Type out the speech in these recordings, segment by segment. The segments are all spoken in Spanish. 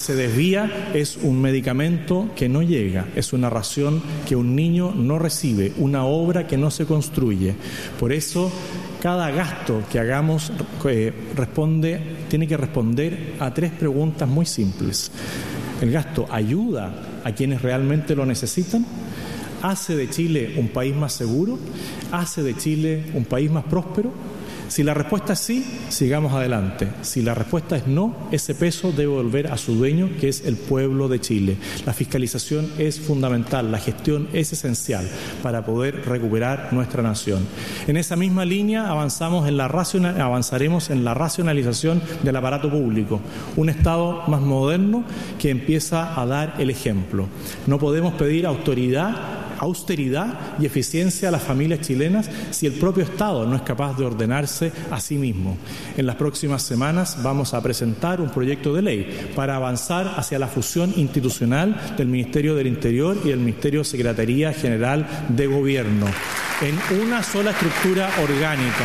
se desvía es un medicamento que no llega, es una ración que un niño no recibe, una obra que no se construye. Por eso, cada gasto que hagamos tiene que responder a 3 preguntas muy simples. ¿El gasto ayuda a quienes realmente lo necesitan? ¿Hace de Chile un país más seguro? ¿Hace de Chile un país más próspero? Si la respuesta es sí, sigamos adelante. Si la respuesta es no, ese peso debe volver a su dueño, que es el pueblo de Chile. La fiscalización es fundamental, la gestión es esencial para poder recuperar nuestra nación. En esa misma línea avanzaremos en la racionalización del aparato público, un Estado más moderno que empieza a dar el ejemplo. No podemos pedir austeridad y eficiencia a las familias chilenas si el propio Estado no es capaz de ordenarse a sí mismo. En las próximas semanas vamos a presentar un proyecto de ley para avanzar hacia la fusión institucional del Ministerio del Interior y del Ministerio de Secretaría General de Gobierno en una sola estructura orgánica.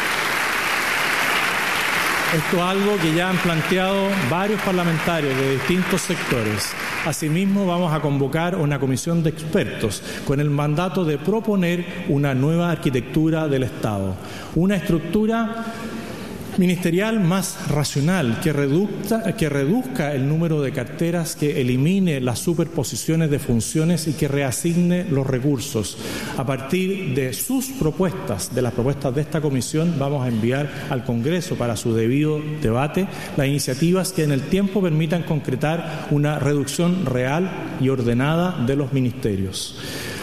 Esto es algo que ya han planteado varios parlamentarios de distintos sectores. Asimismo, vamos a convocar una comisión de expertos con el mandato de proponer una nueva arquitectura del Estado, una estructura ministerial más racional, que reduzca el número de carteras, que elimine las superposiciones de funciones y que reasigne los recursos. A partir de sus propuestas, de las propuestas de esta comisión, vamos a enviar al Congreso para su debido debate las iniciativas que en el tiempo permitan concretar una reducción real y ordenada de los ministerios.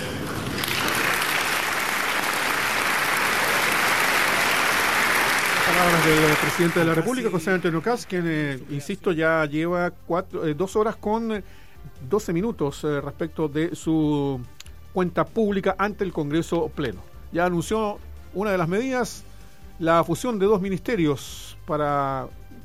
Del presidente de la República, José Antonio Kast, quien, insisto, ya lleva 2 horas con 12 minutos respecto de su cuenta pública ante el Congreso Pleno. Ya anunció una de las medidas, la fusión de 2 ministerios para,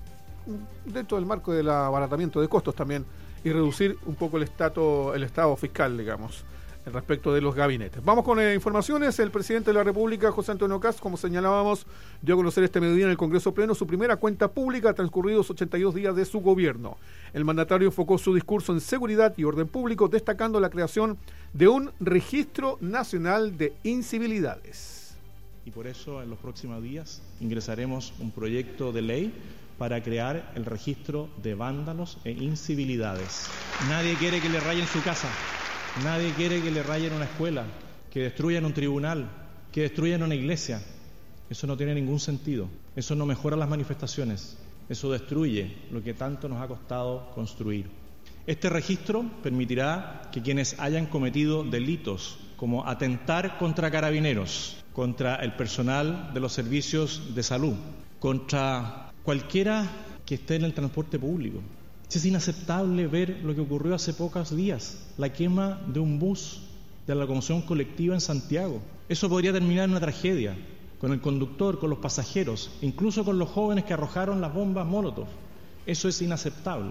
dentro del marco del abaratamiento de costos también, y reducir un poco el estado fiscal, digamos, respecto de los gabinetes. Vamos con informaciones. El presidente de la República, José Antonio Kast, como señalábamos, dio a conocer este mediodía en el Congreso Pleno su primera cuenta pública transcurridos 82 días de su gobierno. El mandatario enfocó su discurso en seguridad y orden público, destacando la creación de un registro nacional de incivilidades. Y por eso en los próximos días ingresaremos un proyecto de ley para crear el registro de vándalos e incivilidades. Nadie quiere que le rayen su casa. Nadie quiere que le rayen una escuela, que destruyan un tribunal, que destruyan una iglesia. Eso no tiene ningún sentido. Eso no mejora las manifestaciones. Eso destruye lo que tanto nos ha costado construir. Este registro permitirá que quienes hayan cometido delitos como atentar contra carabineros, contra el personal de los servicios de salud, contra cualquiera que esté en el transporte público. Es inaceptable ver lo que ocurrió hace pocos días, la quema de un bus de la locomoción colectiva en Santiago. Eso podría terminar en una tragedia, con el conductor, con los pasajeros, incluso con los jóvenes que arrojaron las bombas Molotov. Eso es inaceptable.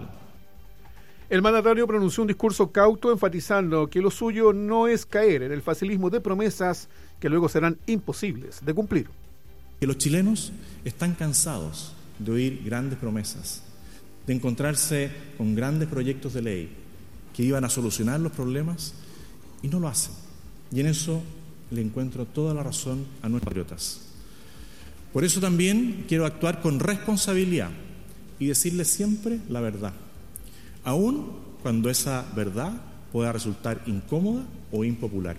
El mandatario pronunció un discurso cauto, enfatizando que lo suyo no es caer en el facilismo de promesas que luego serán imposibles de cumplir. Que los chilenos están cansados de oír grandes promesas, de encontrarse con grandes proyectos de ley que iban a solucionar los problemas y no lo hacen. Y en eso le encuentro toda la razón a nuestros patriotas. Por eso también quiero actuar con responsabilidad y decirles siempre la verdad, aun cuando esa verdad pueda resultar incómoda o impopular.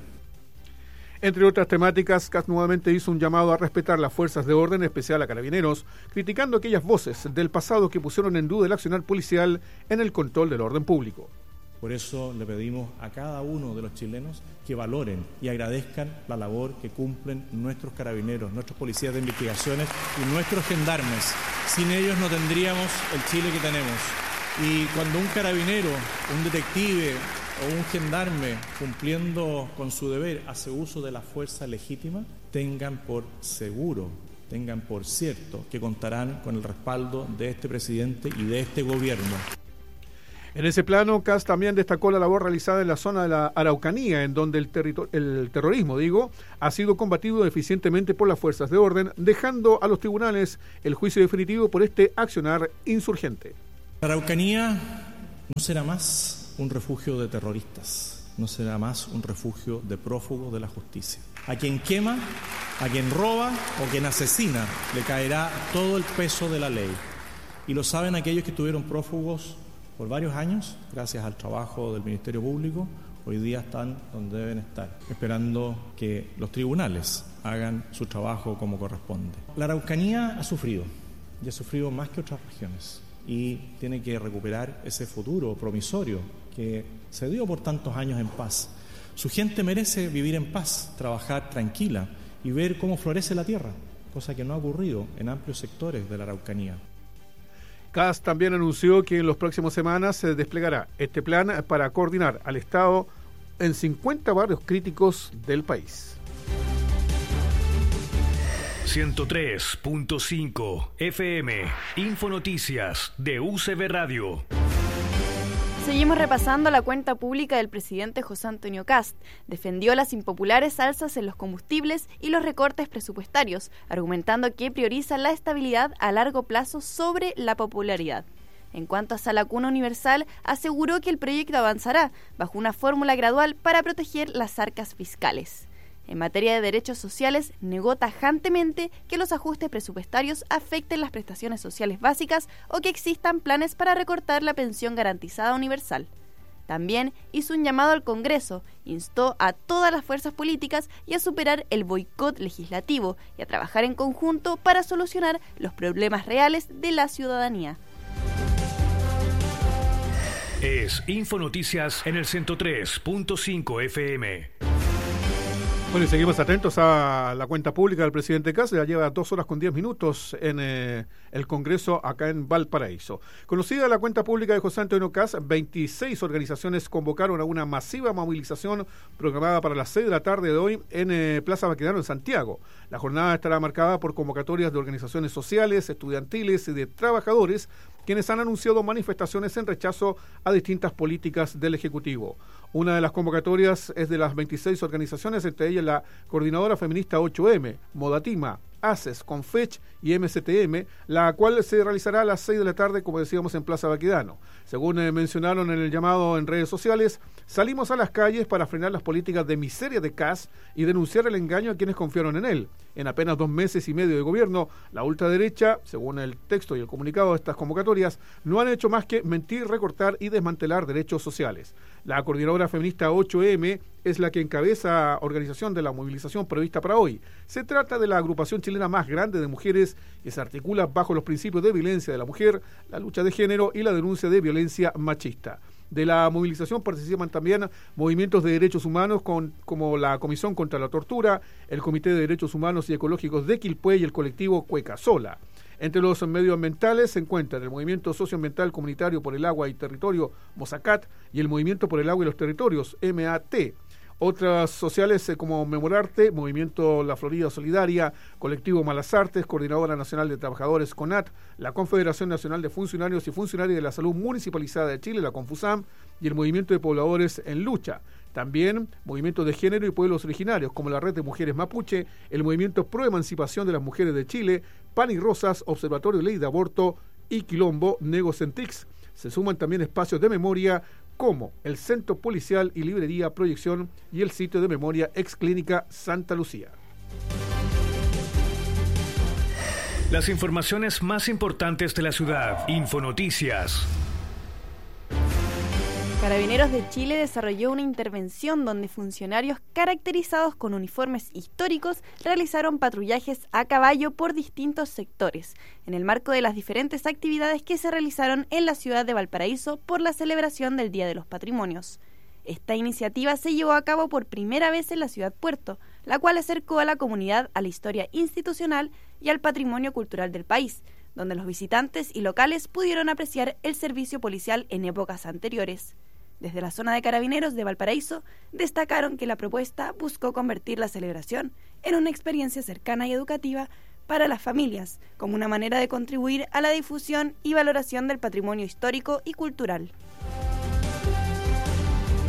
Entre otras temáticas, Kast nuevamente hizo un llamado a respetar las fuerzas de orden, en especial a carabineros, criticando aquellas voces del pasado que pusieron en duda el accionar policial en el control del orden público. Por eso le pedimos a cada uno de los chilenos que valoren y agradezcan la labor que cumplen nuestros carabineros, nuestros policías de investigaciones y nuestros gendarmes. Sin ellos no tendríamos el Chile que tenemos. Y cuando un carabinero, un detective o un gendarme, cumpliendo con su deber, hace uso de la fuerza legítima, tengan por seguro, tengan por cierto que contarán con el respaldo de este presidente y de este gobierno. En ese plano, Kast también destacó la labor realizada en la zona de la Araucanía, en donde el terrorismo, ha sido combatido eficientemente por las fuerzas de orden, dejando a los tribunales el juicio definitivo por este accionar insurgente. La Araucanía no será más un refugio de terroristas, no será más un refugio de prófugos de la justicia. A quien quema, a quien roba o quien asesina, le caerá todo el peso de la ley. Y lo saben aquellos que estuvieron prófugos por varios años, gracias al trabajo del Ministerio Público, hoy día están donde deben estar, esperando que los tribunales hagan su trabajo como corresponde. La Araucanía ha sufrido, y ha sufrido más que otras regiones, y tiene que recuperar ese futuro promisorio que se dio por tantos años en paz. Su gente merece vivir en paz, trabajar tranquila y ver cómo florece la tierra, cosa que no ha ocurrido en amplios sectores de la Araucanía. CAS también anunció que en las próximas semanas se desplegará este plan para coordinar al Estado en 50 barrios críticos del país. 103.5 FM, Infonoticias de UCB Radio. Seguimos repasando la cuenta pública del presidente José Antonio Kast. Defendió las impopulares alzas en los combustibles y los recortes presupuestarios, argumentando que prioriza la estabilidad a largo plazo sobre la popularidad. En cuanto a Sala Cuna Universal, aseguró que el proyecto avanzará bajo una fórmula gradual para proteger las arcas fiscales. En materia de derechos sociales, negó tajantemente que los ajustes presupuestarios afecten las prestaciones sociales básicas o que existan planes para recortar la pensión garantizada universal. También hizo un llamado al Congreso, instó a todas las fuerzas políticas y a superar el boicot legislativo y a trabajar en conjunto para solucionar los problemas reales de la ciudadanía. Es Infonoticias en el 103.5 FM. Bueno, y seguimos atentos a la cuenta pública del presidente Kast. Ya lleva 2 horas con 10 minutos en el Congreso acá en Valparaíso. Conocida la cuenta pública de José Antonio Kast, 26 organizaciones convocaron a una masiva movilización programada para las 6 de la tarde de hoy en Plaza Baquedano en Santiago. La jornada estará marcada por convocatorias de organizaciones sociales, estudiantiles y de trabajadores, quienes han anunciado manifestaciones en rechazo a distintas políticas del Ejecutivo. Una de las convocatorias es de las 26 organizaciones, entre ellas la Coordinadora Feminista 8M, Modatima, ACES, Confech y MCTM, la cual se realizará a las 6 de la tarde, como decíamos, en Plaza Baquedano. Según mencionaron en el llamado en redes sociales, salimos a las calles para frenar las políticas de miseria de Kast y denunciar el engaño a quienes confiaron en él. En apenas 2 meses y medio de gobierno, la ultraderecha, según el texto y el comunicado de estas convocatorias, no han hecho más que mentir, recortar y desmantelar derechos sociales. La Coordinadora Feminista 8M es la que encabeza organización de la movilización prevista para hoy. Se trata de la agrupación chilena más grande de mujeres que se articula bajo los principios de violencia de la mujer, la lucha de género y la denuncia de violencia machista. De la movilización participan también movimientos de derechos humanos como la Comisión contra la Tortura, el Comité de Derechos Humanos y Ecológicos de Quilpué y el colectivo Cueca Sola. Entre los medioambientales se encuentran el Movimiento Socioambiental Comunitario por el Agua y Territorio, Mosacat, y el Movimiento por el Agua y los Territorios, MAT. Otras sociales como Memorarte, Movimiento La Florida Solidaria, Colectivo Malas Artes, Coordinadora Nacional de Trabajadores CONAT, la Confederación Nacional de Funcionarios y Funcionarios de la Salud Municipalizada de Chile, la CONFUSAM, y el Movimiento de Pobladores en Lucha. También movimientos de género y pueblos originarios, como la Red de Mujeres Mapuche, el Movimiento Pro Emancipación de las Mujeres de Chile, Pan y Rosas, Observatorio Ley de Aborto y Quilombo Negocentix. Se suman también espacios de memoria como el Centro Policial y Librería Proyección y el sitio de memoria Ex Clínica Santa Lucía. Las informaciones más importantes de la ciudad. Infonoticias. Carabineros de Chile desarrolló una intervención donde funcionarios caracterizados con uniformes históricos realizaron patrullajes a caballo por distintos sectores, en el marco de las diferentes actividades que se realizaron en la ciudad de Valparaíso por la celebración del Día de los Patrimonios. Esta iniciativa se llevó a cabo por primera vez en la ciudad Puerto, la cual acercó a la comunidad a la historia institucional y al patrimonio cultural del país, donde los visitantes y locales pudieron apreciar el servicio policial en épocas anteriores. Desde la zona de Carabineros de Valparaíso, destacaron que la propuesta buscó convertir la celebración en una experiencia cercana y educativa para las familias, como una manera de contribuir a la difusión y valoración del patrimonio histórico y cultural.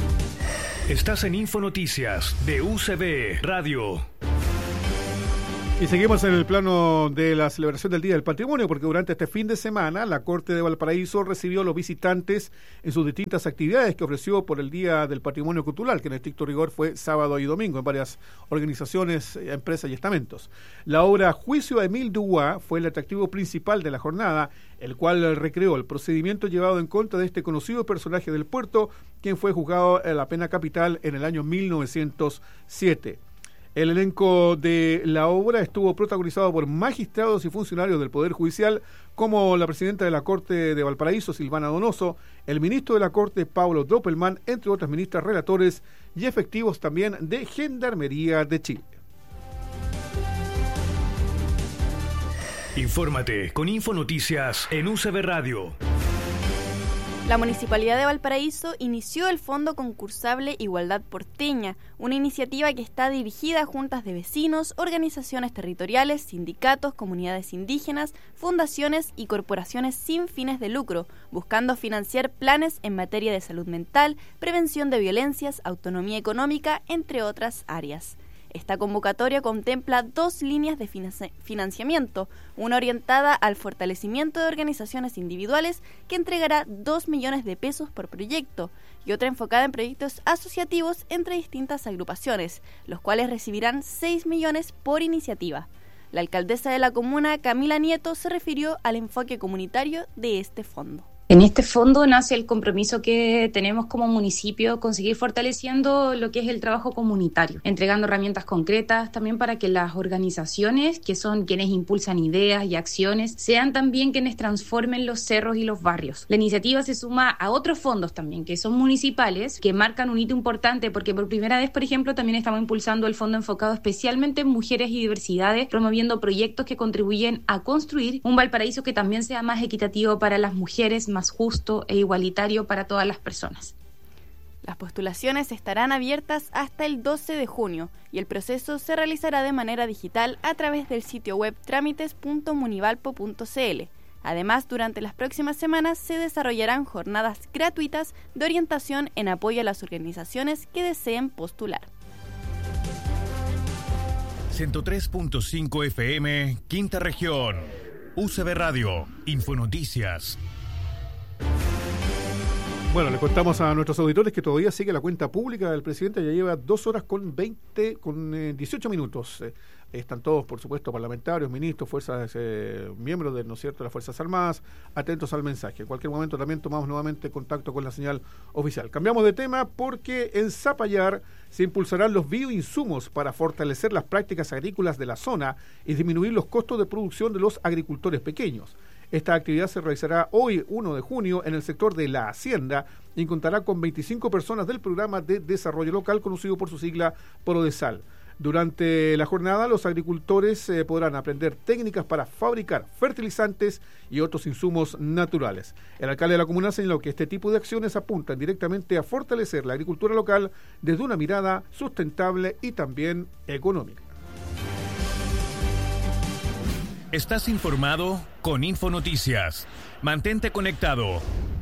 Estás en Infonoticias de UCB Radio. Y seguimos en el plano de la celebración del Día del Patrimonio, porque durante este fin de semana la Corte de Valparaíso recibió a los visitantes en sus distintas actividades que ofreció por el Día del Patrimonio Cultural, que en estricto rigor fue sábado y domingo en varias organizaciones, empresas y estamentos. La obra Juicio a Émile Dubois fue el atractivo principal de la jornada, el cual recreó el procedimiento llevado en contra de este conocido personaje del puerto, quien fue juzgado en la pena capital en el año 1907. El elenco de la obra estuvo protagonizado por magistrados y funcionarios del Poder Judicial, como la presidenta de la Corte de Valparaíso, Silvana Donoso, el ministro de la Corte, Pablo Doppelman, entre otras ministras, relatores y efectivos también de Gendarmería de Chile. Infórmate con Infonoticias en UCB Radio. La Municipalidad de Valparaíso inició el Fondo Concursable Igualdad Porteña, una iniciativa que está dirigida a juntas de vecinos, organizaciones territoriales, sindicatos, comunidades indígenas, fundaciones y corporaciones sin fines de lucro, buscando financiar planes en materia de salud mental, prevención de violencias, autonomía económica, entre otras áreas. Esta convocatoria contempla 2 líneas de financiamiento, una orientada al fortalecimiento de organizaciones individuales que entregará 2 millones de pesos por proyecto y otra enfocada en proyectos asociativos entre distintas agrupaciones, los cuales recibirán 6 millones por iniciativa. La alcaldesa de la comuna, Camila Nieto, se refirió al enfoque comunitario de este fondo. En este fondo nace el compromiso que tenemos como municipio con seguir fortaleciendo lo que es el trabajo comunitario, entregando herramientas concretas también para que las organizaciones, que son quienes impulsan ideas y acciones, sean también quienes transformen los cerros y los barrios. La iniciativa se suma a otros fondos también, que son municipales, que marcan un hito importante porque por primera vez, por ejemplo, también estamos impulsando el fondo enfocado especialmente en mujeres y diversidades, promoviendo proyectos que contribuyen a construir un Valparaíso que también sea más equitativo para las mujeres, más justo e igualitario para todas las personas. Las postulaciones estarán abiertas hasta el 12 de junio y el proceso se realizará de manera digital a través del sitio web trámites.munivalpo.cl. Además, durante las próximas semanas se desarrollarán jornadas gratuitas de orientación en apoyo a las organizaciones que deseen postular. 103.5 FM, Quinta Región. UCB Radio, Infonoticias. Bueno, le contamos a nuestros auditores que todavía sigue la cuenta pública del presidente, ya lleva 2 horas con 18 minutos. Están todos, por supuesto, parlamentarios, ministros, fuerzas, miembros de, ¿no es cierto?, las Fuerzas Armadas, atentos al mensaje. En cualquier momento también tomamos nuevamente contacto con la señal oficial. Cambiamos de tema porque en Zapallar se impulsarán los bioinsumos para fortalecer las prácticas agrícolas de la zona y disminuir los costos de producción de los agricultores pequeños. Esta actividad se realizará hoy, 1 de junio, en el sector de La Hacienda y contará con 25 personas del Programa de Desarrollo Local, conocido por su sigla PRODESAL. Durante la jornada, los agricultores podrán aprender técnicas para fabricar fertilizantes y otros insumos naturales. El alcalde de la comuna señaló que este tipo de acciones apuntan directamente a fortalecer la agricultura local desde una mirada sustentable y también económica. Estás informado con Infonoticias. Mantente conectado.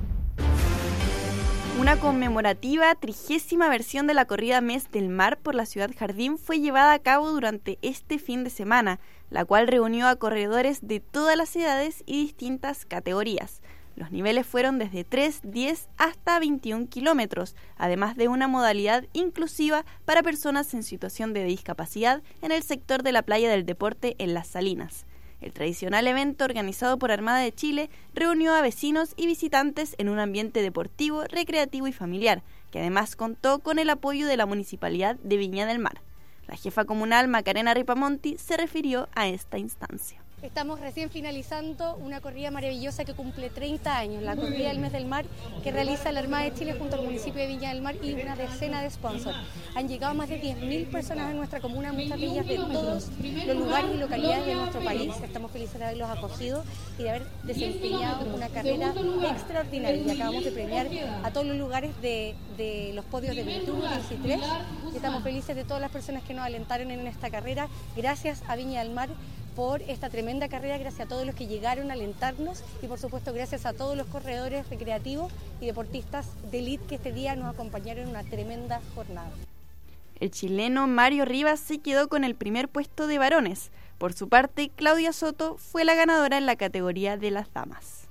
Una conmemorativa 30ª versión de la corrida Mes del Mar por la Ciudad Jardín fue llevada a cabo durante este fin de semana, la cual reunió a corredores de todas las edades y distintas categorías. Los niveles fueron desde 3, 10 hasta 21 kilómetros, además de una modalidad inclusiva para personas en situación de discapacidad en el sector de la Playa del Deporte en Las Salinas. El tradicional evento organizado por Armada de Chile reunió a vecinos y visitantes en un ambiente deportivo, recreativo y familiar, que además contó con el apoyo de la Municipalidad de Viña del Mar. La jefa comunal Macarena Ripamonti se refirió a esta instancia. Estamos recién finalizando una corrida maravillosa que cumple 30 años, la corrida del Mes del Mar que realiza la Armada de Chile junto al municipio de Viña del Mar y una decena de sponsors. Han llegado más de 10.000 personas en nuestra comuna, muchas de ellas de todos los lugares y localidades de nuestro país. Estamos felices de haberlos acogido y de haber desempeñado una carrera extraordinaria. Y acabamos de premiar a todos los lugares de los podios de 21 y 23 y estamos felices de todas las personas que nos alentaron en esta carrera. Gracias a Viña del Mar por esta tremenda carrera, gracias a todos los que llegaron a alentarnos y por supuesto gracias a todos los corredores recreativos y deportistas de élite que este día nos acompañaron en una tremenda jornada. El chileno Mario Rivas se quedó con el primer puesto de varones. Por su parte, Claudia Soto fue la ganadora en la categoría de las damas.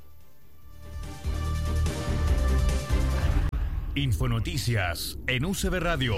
Infonoticias en UCB Radio.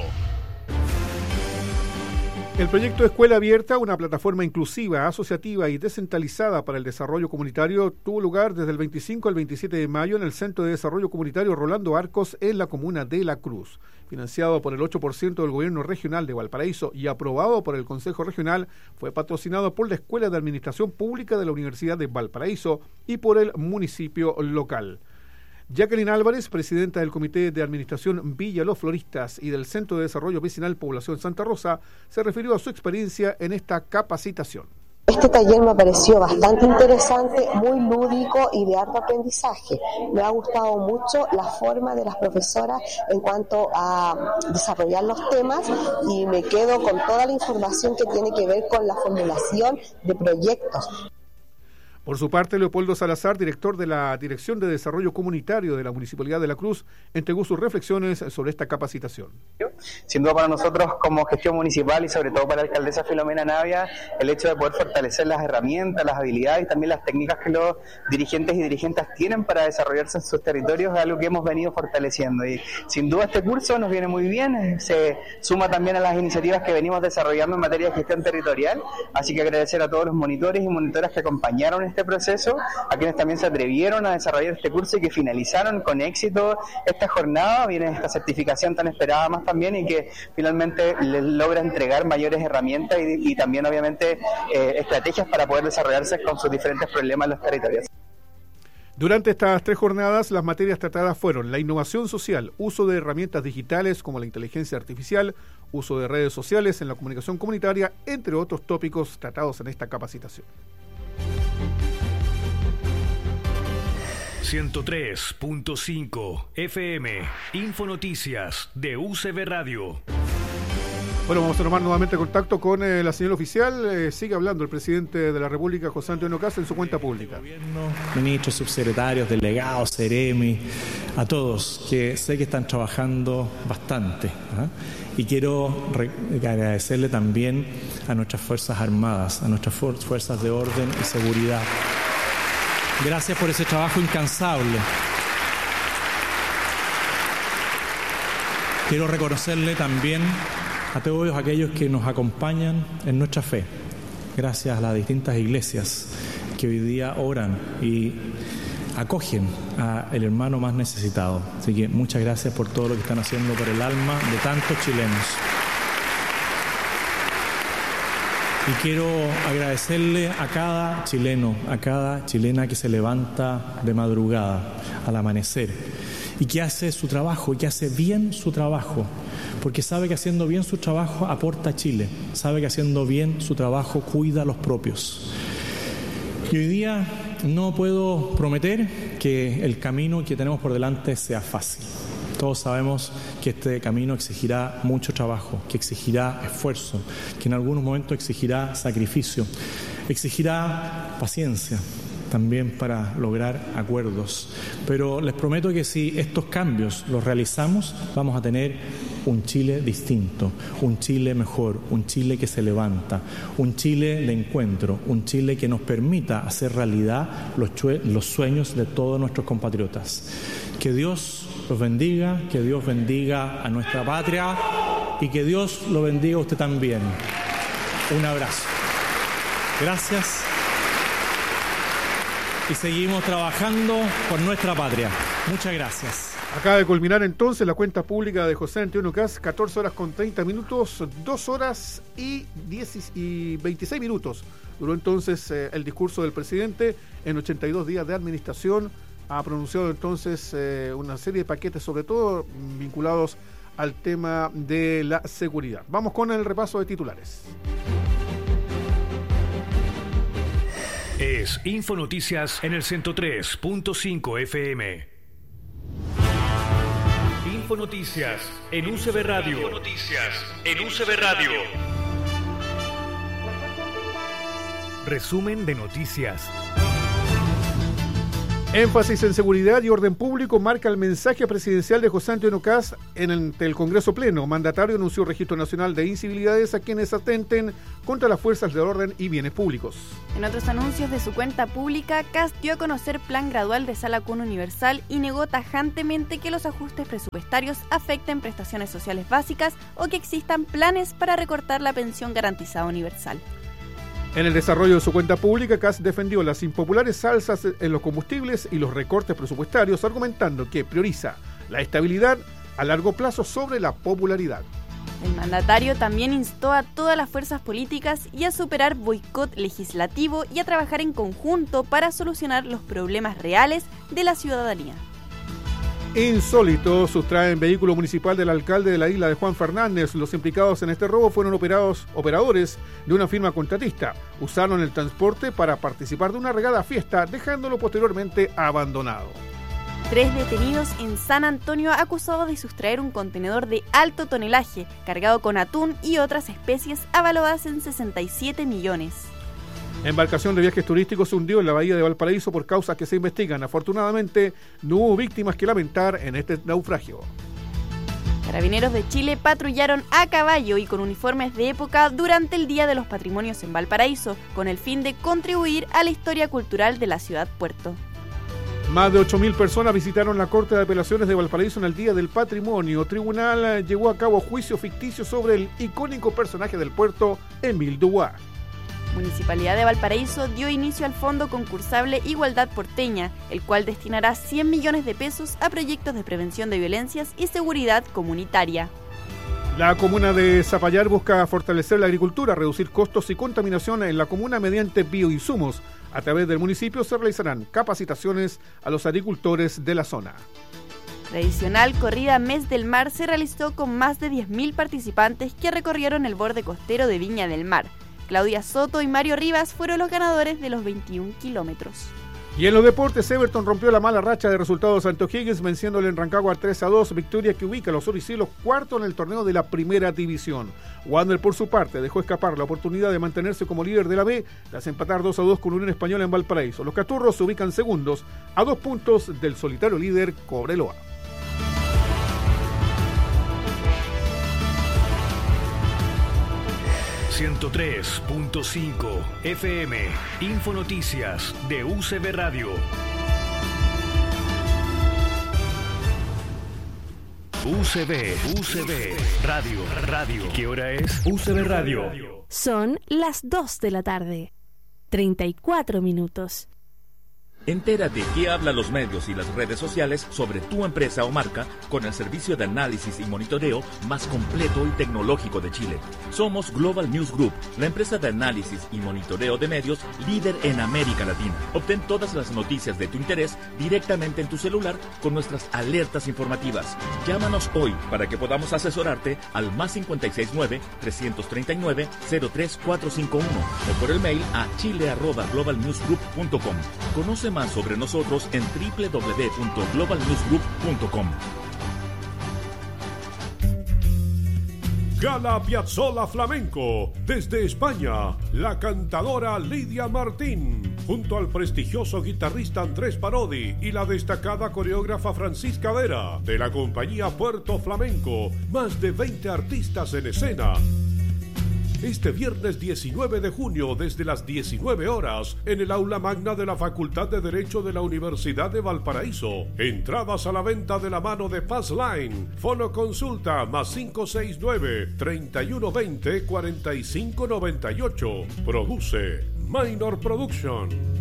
El proyecto Escuela Abierta, una plataforma inclusiva, asociativa y descentralizada para el desarrollo comunitario, tuvo lugar desde el 25 al 27 de mayo en el Centro de Desarrollo Comunitario Rolando Arcos en la comuna de La Cruz. Financiado por el 8% del Gobierno Regional de Valparaíso y aprobado por el Consejo Regional, fue patrocinado por la Escuela de Administración Pública de la Universidad de Valparaíso y por el municipio local. Jacqueline Álvarez, presidenta del Comité de Administración Villa Los Floristas y del Centro de Desarrollo Vecinal Población Santa Rosa, se refirió a su experiencia en esta capacitación. Este taller me pareció bastante interesante, muy lúdico y de alto aprendizaje. Me ha gustado mucho la forma de las profesoras en cuanto a desarrollar los temas y me quedo con toda la información que tiene que ver con la formulación de proyectos. Por su parte, Leopoldo Salazar, director de la Dirección de Desarrollo Comunitario de la Municipalidad de La Cruz, entregó sus reflexiones sobre esta capacitación. Sin duda para nosotros como gestión municipal y sobre todo para la alcaldesa Filomena Navia, el hecho de poder fortalecer las herramientas, las habilidades y también las técnicas que los dirigentes y dirigentas tienen para desarrollarse en sus territorios es algo que hemos venido fortaleciendo. Y sin duda este curso nos viene muy bien, se suma también a las iniciativas que venimos desarrollando en materia de gestión territorial, así que agradecer a todos los monitores y monitoras que acompañaron este proceso, a quienes también se atrevieron a desarrollar este curso y que finalizaron con éxito esta jornada. Viene esta certificación tan esperada más también y que finalmente les logra entregar mayores herramientas y también obviamente estrategias para poder desarrollarse con sus diferentes problemas en los territorios. Durante estas 3 jornadas, las materias tratadas fueron la innovación social, uso de herramientas digitales como la inteligencia artificial, uso de redes sociales en la comunicación comunitaria, entre otros tópicos tratados en esta capacitación. 103.5 FM, Infonoticias de UCB Radio. Bueno, vamos a tomar nuevamente contacto con la señal oficial. Sigue hablando el presidente de la República, José Antonio Kast, en su cuenta pública. Ministros, subsecretarios, delegados, seremi, a todos, que sé que están trabajando bastante. Y quiero agradecerle también a nuestras Fuerzas Armadas, a nuestras fuerzas de orden y seguridad. Gracias por ese trabajo incansable. Quiero reconocerle también a todos aquellos que nos acompañan en nuestra fe. Gracias a las distintas iglesias que hoy día oran y acogen al hermano más necesitado. Así que muchas gracias por todo lo que están haciendo por el alma de tantos chilenos. Y quiero agradecerle a cada chileno, a cada chilena que se levanta de madrugada al amanecer y que hace su trabajo, y que hace bien su trabajo, porque sabe que haciendo bien su trabajo aporta a Chile, sabe que haciendo bien su trabajo cuida a los propios. Y hoy día no puedo prometer que el camino que tenemos por delante sea fácil. Todos sabemos que este camino exigirá mucho trabajo, que exigirá esfuerzo, que en algunos momentos exigirá sacrificio, exigirá paciencia también para lograr acuerdos. Pero les prometo que si estos cambios los realizamos, vamos a tener un Chile distinto, un Chile mejor, un Chile que se levanta, un Chile de encuentro, un Chile que nos permita hacer realidad los sueños de todos nuestros compatriotas. Que Dios los bendiga, que Dios bendiga a nuestra patria y que Dios lo bendiga a usted también. Un abrazo. Gracias. Y seguimos trabajando por nuestra patria. Muchas gracias. Acaba de culminar entonces la cuenta pública de José Antonio Kast, 14 horas con 30 minutos, 2 horas y 26 minutos. Duró entonces el discurso del presidente en 82 días de administración. Ha pronunciado entonces una serie de paquetes, sobre todo vinculados al tema de la seguridad. Vamos con el repaso de titulares. Es Infonoticias en el 103.5 FM. Infonoticias en UCB Radio. Infonoticias en UCB Radio. Resumen de noticias. Énfasis en seguridad y orden público marca el mensaje presidencial de José Antonio Kast ante el Congreso Pleno. Mandatario anunció registro nacional de incivilidades a quienes atenten contra las fuerzas de orden y bienes públicos. En otros anuncios de su cuenta pública, Kast dio a conocer plan gradual de Sala Cuna Universal y negó tajantemente que los ajustes presupuestarios afecten prestaciones sociales básicas o que existan planes para recortar la pensión garantizada universal. En el desarrollo de su cuenta pública, Kast defendió las impopulares alzas en los combustibles y los recortes presupuestarios, argumentando que prioriza la estabilidad a largo plazo sobre la popularidad. El mandatario también instó a todas las fuerzas políticas y a superar boicot legislativo y a trabajar en conjunto para solucionar los problemas reales de la ciudadanía. Insólito, sustraen vehículo municipal del alcalde de la isla de Juan Fernández. Los implicados en este robo fueron operadores de una firma contratista. Usaron el transporte para participar de una regada fiesta, dejándolo posteriormente abandonado. 3 detenidos en San Antonio acusados de sustraer un contenedor de alto tonelaje cargado con atún y otras especies avaloradas en 67 millones. Embarcación de viajes turísticos se hundió en la bahía de Valparaíso por causas que se investigan. Afortunadamente, no hubo víctimas que lamentar en este naufragio. Carabineros de Chile patrullaron a caballo y con uniformes de época durante el Día de los Patrimonios en Valparaíso, con el fin de contribuir a la historia cultural de la ciudad puerto. Más de 8.000 personas visitaron la Corte de Apelaciones de Valparaíso en el Día del Patrimonio. Tribunal llevó a cabo juicio ficticio sobre el icónico personaje del puerto, Émile Dubois. Municipalidad de Valparaíso dio inicio al Fondo Concursable Igualdad Porteña, el cual destinará 100 millones de pesos a proyectos de prevención de violencias y seguridad comunitaria. La comuna de Zapallar busca fortalecer la agricultura, reducir costos y contaminación en la comuna mediante bioinsumos. A través del municipio se realizarán capacitaciones a los agricultores de la zona. Tradicional corrida Mes del Mar se realizó con más de 10.000 participantes que recorrieron el borde costero de Viña del Mar. Claudia Soto y Mario Rivas fueron los ganadores de los 21 kilómetros. Y en los deportes, Everton rompió la mala racha de resultados de Santo Higgins, venciéndole en Rancagua 3-2, victoria que ubica a los oricielos cuarto en el torneo de la primera división. Wander, por su parte, dejó escapar la oportunidad de mantenerse como líder de la B tras empatar 2-2 con Unión Española en Valparaíso. Los Caturros se ubican segundos a 2 puntos del solitario líder Cobreloa. ...103.5 FM... Infonoticias de UCB Radio. UCB Radio. ¿Qué hora es? UCB Radio. Son las 2 de la tarde. 34 minutos. Entérate qué hablan los medios y las redes sociales sobre tu empresa o marca con el servicio de análisis y monitoreo más completo y tecnológico de Chile. Somos Global News Group, la empresa de análisis y monitoreo de medios líder en América Latina. Obtén todas las noticias de tu interés directamente en tu celular con nuestras alertas informativas. Llámanos hoy para que podamos asesorarte al +569-339-03451 o por el mail a chile@globalnewsgroup.com. Conoce más sobre nosotros en www.globalnewsgroup.com. Gala Piazzolla Flamenco. Desde España, la cantadora Lidia Martín, junto al prestigioso guitarrista Andrés Parodi y la destacada coreógrafa Francisca Vera, de la compañía Puerto Flamenco. Más de 20 artistas en escena. Este viernes 19 de junio desde las 19 horas en el aula magna de la Facultad de Derecho de la Universidad de Valparaíso. Entradas a la venta de la mano de Passline. Fono consulta +569 3120 4598. Produce Minor Production.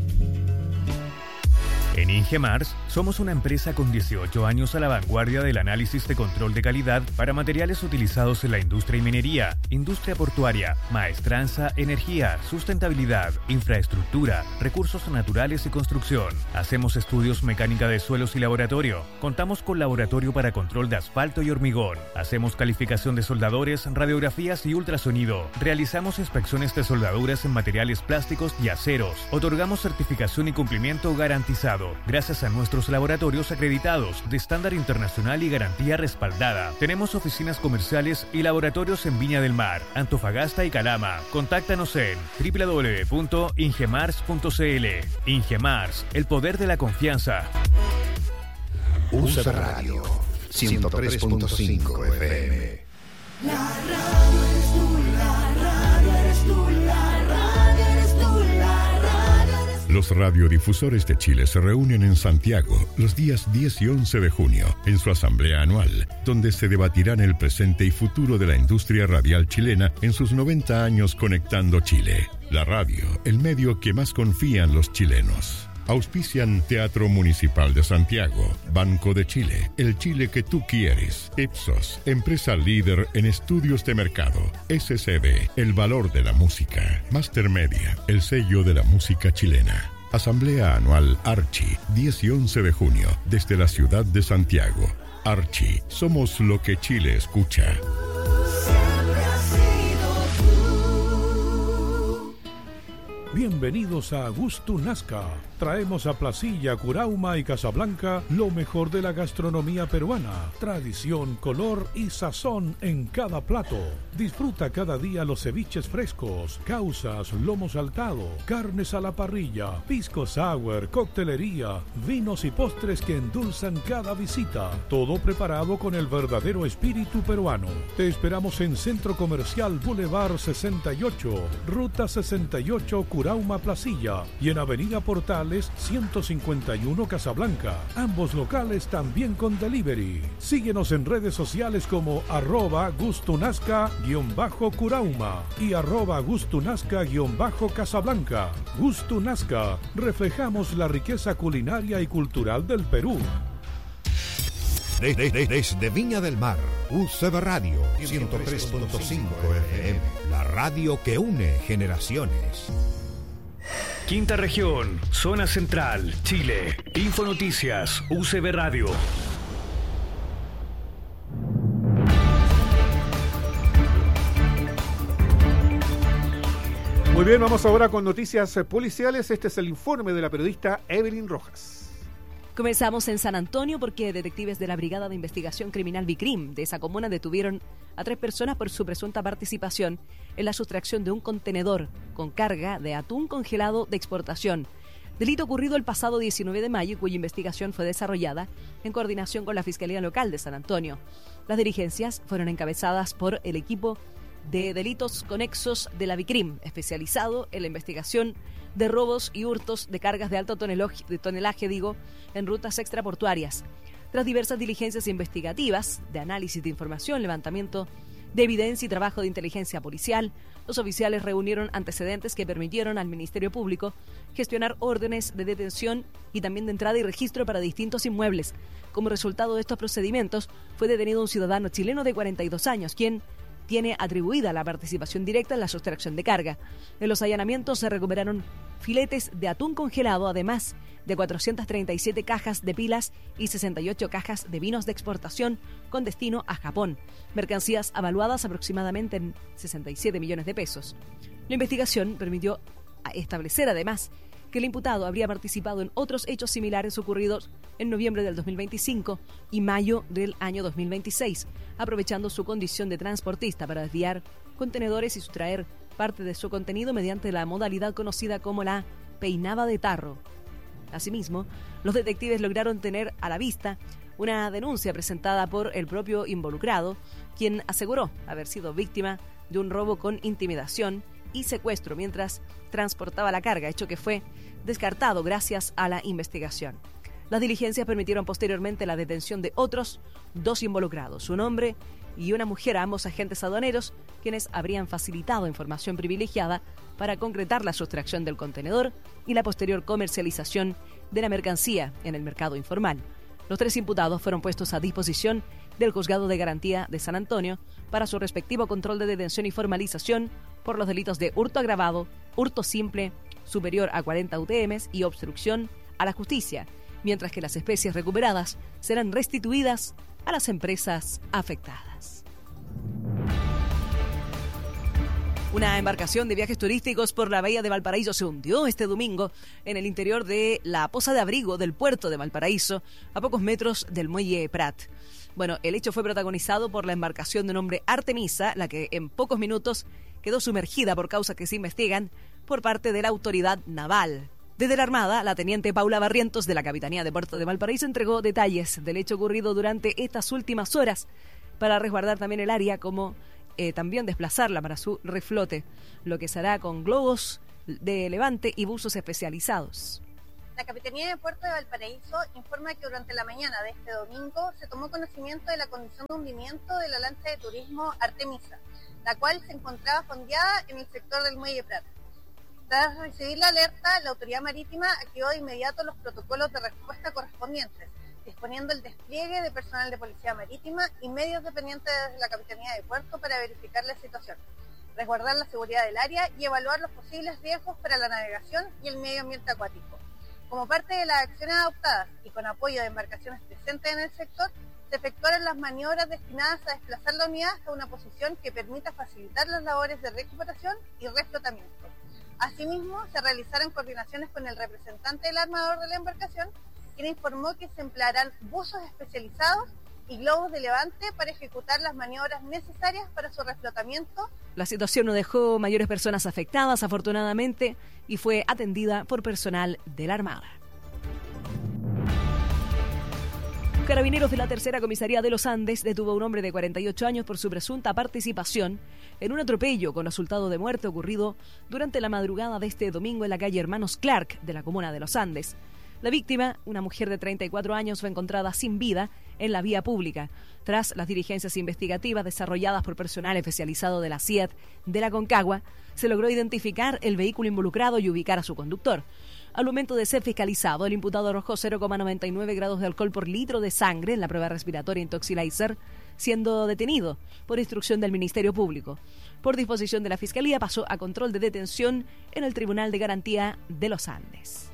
En Ingemars somos una empresa con 18 años a la vanguardia del análisis de control de calidad para materiales utilizados en la industria y minería, industria portuaria, maestranza, energía, sustentabilidad, infraestructura, recursos naturales y construcción. Hacemos estudios mecánica de suelos y laboratorio. Contamos con laboratorio para control de asfalto y hormigón. Hacemos calificación de soldadores, radiografías y ultrasonido. Realizamos inspecciones de soldaduras en materiales plásticos y aceros. Otorgamos certificación y cumplimiento garantizado. Gracias a nuestros nuestros laboratorios acreditados de estándar internacional y garantía respaldada. Tenemos oficinas comerciales y laboratorios en Viña del Mar, Antofagasta y Calama. Contáctanos en www.ingemars.cl. Ingemars, el poder de la confianza. USA Radio 103.5 FM. La radio eres tú, la radio eres tú, la radio eres tú, la radio eres tú. Los radiodifusores de Chile se reúnen en Santiago los días 10 y 11 de junio en su asamblea anual, donde se debatirán el presente y futuro de la industria radial chilena en sus 90 años conectando Chile. La radio, el medio que más confían los chilenos. Auspician Teatro Municipal de Santiago, Banco de Chile, el Chile que tú quieres, Ipsos, empresa líder en estudios de mercado, SCB, el valor de la música, Master Media, el sello de la música chilena. Asamblea Anual Archi, 10 y 11 de junio, desde la ciudad de Santiago. Archi, somos lo que Chile escucha. Bienvenidos a Gusto Nazca. Traemos a Placilla, Curauma y Casablanca lo mejor de la gastronomía peruana. Tradición, color y sazón en cada plato. Disfruta cada día los ceviches frescos, causas, lomo saltado, carnes a la parrilla, pisco sour, coctelería, vinos y postres que endulzan cada visita. Todo preparado con el verdadero espíritu peruano. Te esperamos en Centro Comercial Boulevard 68, Ruta 68, Curauma, Placilla, y en Avenida Portales 151, Casablanca. Ambos locales también con delivery. Síguenos en redes sociales como @gustunazca_Curauma y @gustunazca_Casablanca. Gusto Nazca, reflejamos la riqueza culinaria y cultural del Perú. Desde Viña del Mar, UCB Radio 103.5 FM, la radio que une generaciones. Quinta Región, Zona Central, Chile. Infonoticias, UCB Radio. Muy bien, vamos ahora con noticias policiales. Este es el informe de la periodista Evelyn Rojas. Comenzamos en San Antonio porque detectives de la Brigada de Investigación Criminal BICRIM de esa comuna detuvieron a 3 personas por su presunta participación en la sustracción de un contenedor con carga de atún congelado de exportación. Delito ocurrido el pasado 19 de mayo y cuya investigación fue desarrollada en coordinación con la Fiscalía Local de San Antonio. Las diligencias fueron encabezadas por el equipo de delitos conexos de la BICRIM, especializado en la investigación de robos y hurtos de cargas de alto tonelaje, en rutas extraportuarias. Tras diversas diligencias investigativas, de análisis de información, levantamiento de evidencia y trabajo de inteligencia policial, los oficiales reunieron antecedentes que permitieron al Ministerio Público gestionar órdenes de detención y también de entrada y registro para distintos inmuebles. Como resultado de estos procedimientos, fue detenido un ciudadano chileno de 42 años, quien tiene atribuida la participación directa en la sustracción de carga. En los allanamientos se recuperaron filetes de atún congelado, además de 437 cajas de pilas y 68 cajas de vinos de exportación con destino a Japón, mercancías avaluadas aproximadamente en 67 millones de pesos. La investigación permitió establecer además que el imputado habría participado en otros hechos similares ocurridos en noviembre del 2025 y mayo del año 2026, aprovechando su condición de transportista para desviar contenedores y sustraer parte de su contenido mediante la modalidad conocida como la peinada de tarro. Asimismo, los detectives lograron tener a la vista una denuncia presentada por el propio involucrado, quien aseguró haber sido víctima de un robo con intimidación y secuestro mientras transportaba la carga, hecho que fue descartado gracias a la investigación. Las diligencias permitieron posteriormente la detención de otros 2 involucrados, un hombre y una mujer, ambos agentes aduaneros, quienes habrían facilitado información privilegiada para concretar la sustracción del contenedor y la posterior comercialización de la mercancía en el mercado informal. Los 3 imputados fueron puestos a disposición del Juzgado de Garantía de San Antonio para su respectivo control de detención y formalización por los delitos de hurto agravado, hurto simple superior a 40 UTM y obstrucción a la justicia, mientras que las especies recuperadas serán restituidas a las empresas afectadas. Una embarcación de viajes turísticos por la bahía de Valparaíso se hundió este domingo en el interior de la posa de abrigo del puerto de Valparaíso, a pocos metros del muelle Prat. Bueno, el hecho fue protagonizado por la embarcación de nombre Artemisa, la que en pocos minutos quedó sumergida por causas que se investigan por parte de la autoridad naval. Desde la Armada, la teniente Paula Barrientos de la Capitanía de Puerto de Valparaíso entregó detalles del hecho ocurrido durante estas últimas horas para resguardar también el área, como también desplazarla para su reflote, lo que se hará con globos de levante y buzos especializados. La Capitanía de Puerto de Valparaíso informa que durante la mañana de este domingo se tomó conocimiento de la condición de hundimiento de la lancha de turismo Artemisa, la cual se encontraba fondeada en el sector del muelle Prat. Tras recibir la alerta, la autoridad marítima activó de inmediato los protocolos de respuesta correspondientes, disponiendo el despliegue de personal de policía marítima y medios dependientes de la Capitanía de Puerto para verificar la situación, resguardar la seguridad del área y evaluar los posibles riesgos para la navegación y el medio ambiente acuático. Como parte de las acciones adoptadas y con apoyo de embarcaciones presentes en el sector, se efectuaron las maniobras destinadas a desplazar la unidad hasta una posición que permita facilitar las labores de recuperación y reflotamiento. Asimismo, se realizaron coordinaciones con el representante del armador de la embarcación, quien informó que se emplearán buzos especializados y globos de levante para ejecutar las maniobras necesarias para su reflotamiento. La situación no dejó mayores personas afectadas, afortunadamente, y fue atendida por personal de la Armada. Carabineros de la Tercera Comisaría de los Andes detuvo a un hombre de 48 años por su presunta participación en un atropello con resultado de muerte ocurrido durante la madrugada de este domingo en la calle Hermanos Clark de la comuna de Los Andes. La víctima, una mujer de 34 años, fue encontrada sin vida en la vía pública. Tras las diligencias investigativas desarrolladas por personal especializado de la CIET de la Concagua, se logró identificar el vehículo involucrado y ubicar a su conductor. Al momento de ser fiscalizado, el imputado arrojó 0,99 grados de alcohol por litro de sangre en la prueba respiratoria Intoxilizer, siendo detenido por instrucción del Ministerio Público. Por disposición de la Fiscalía, pasó a control de detención en el Tribunal de Garantía de los Andes.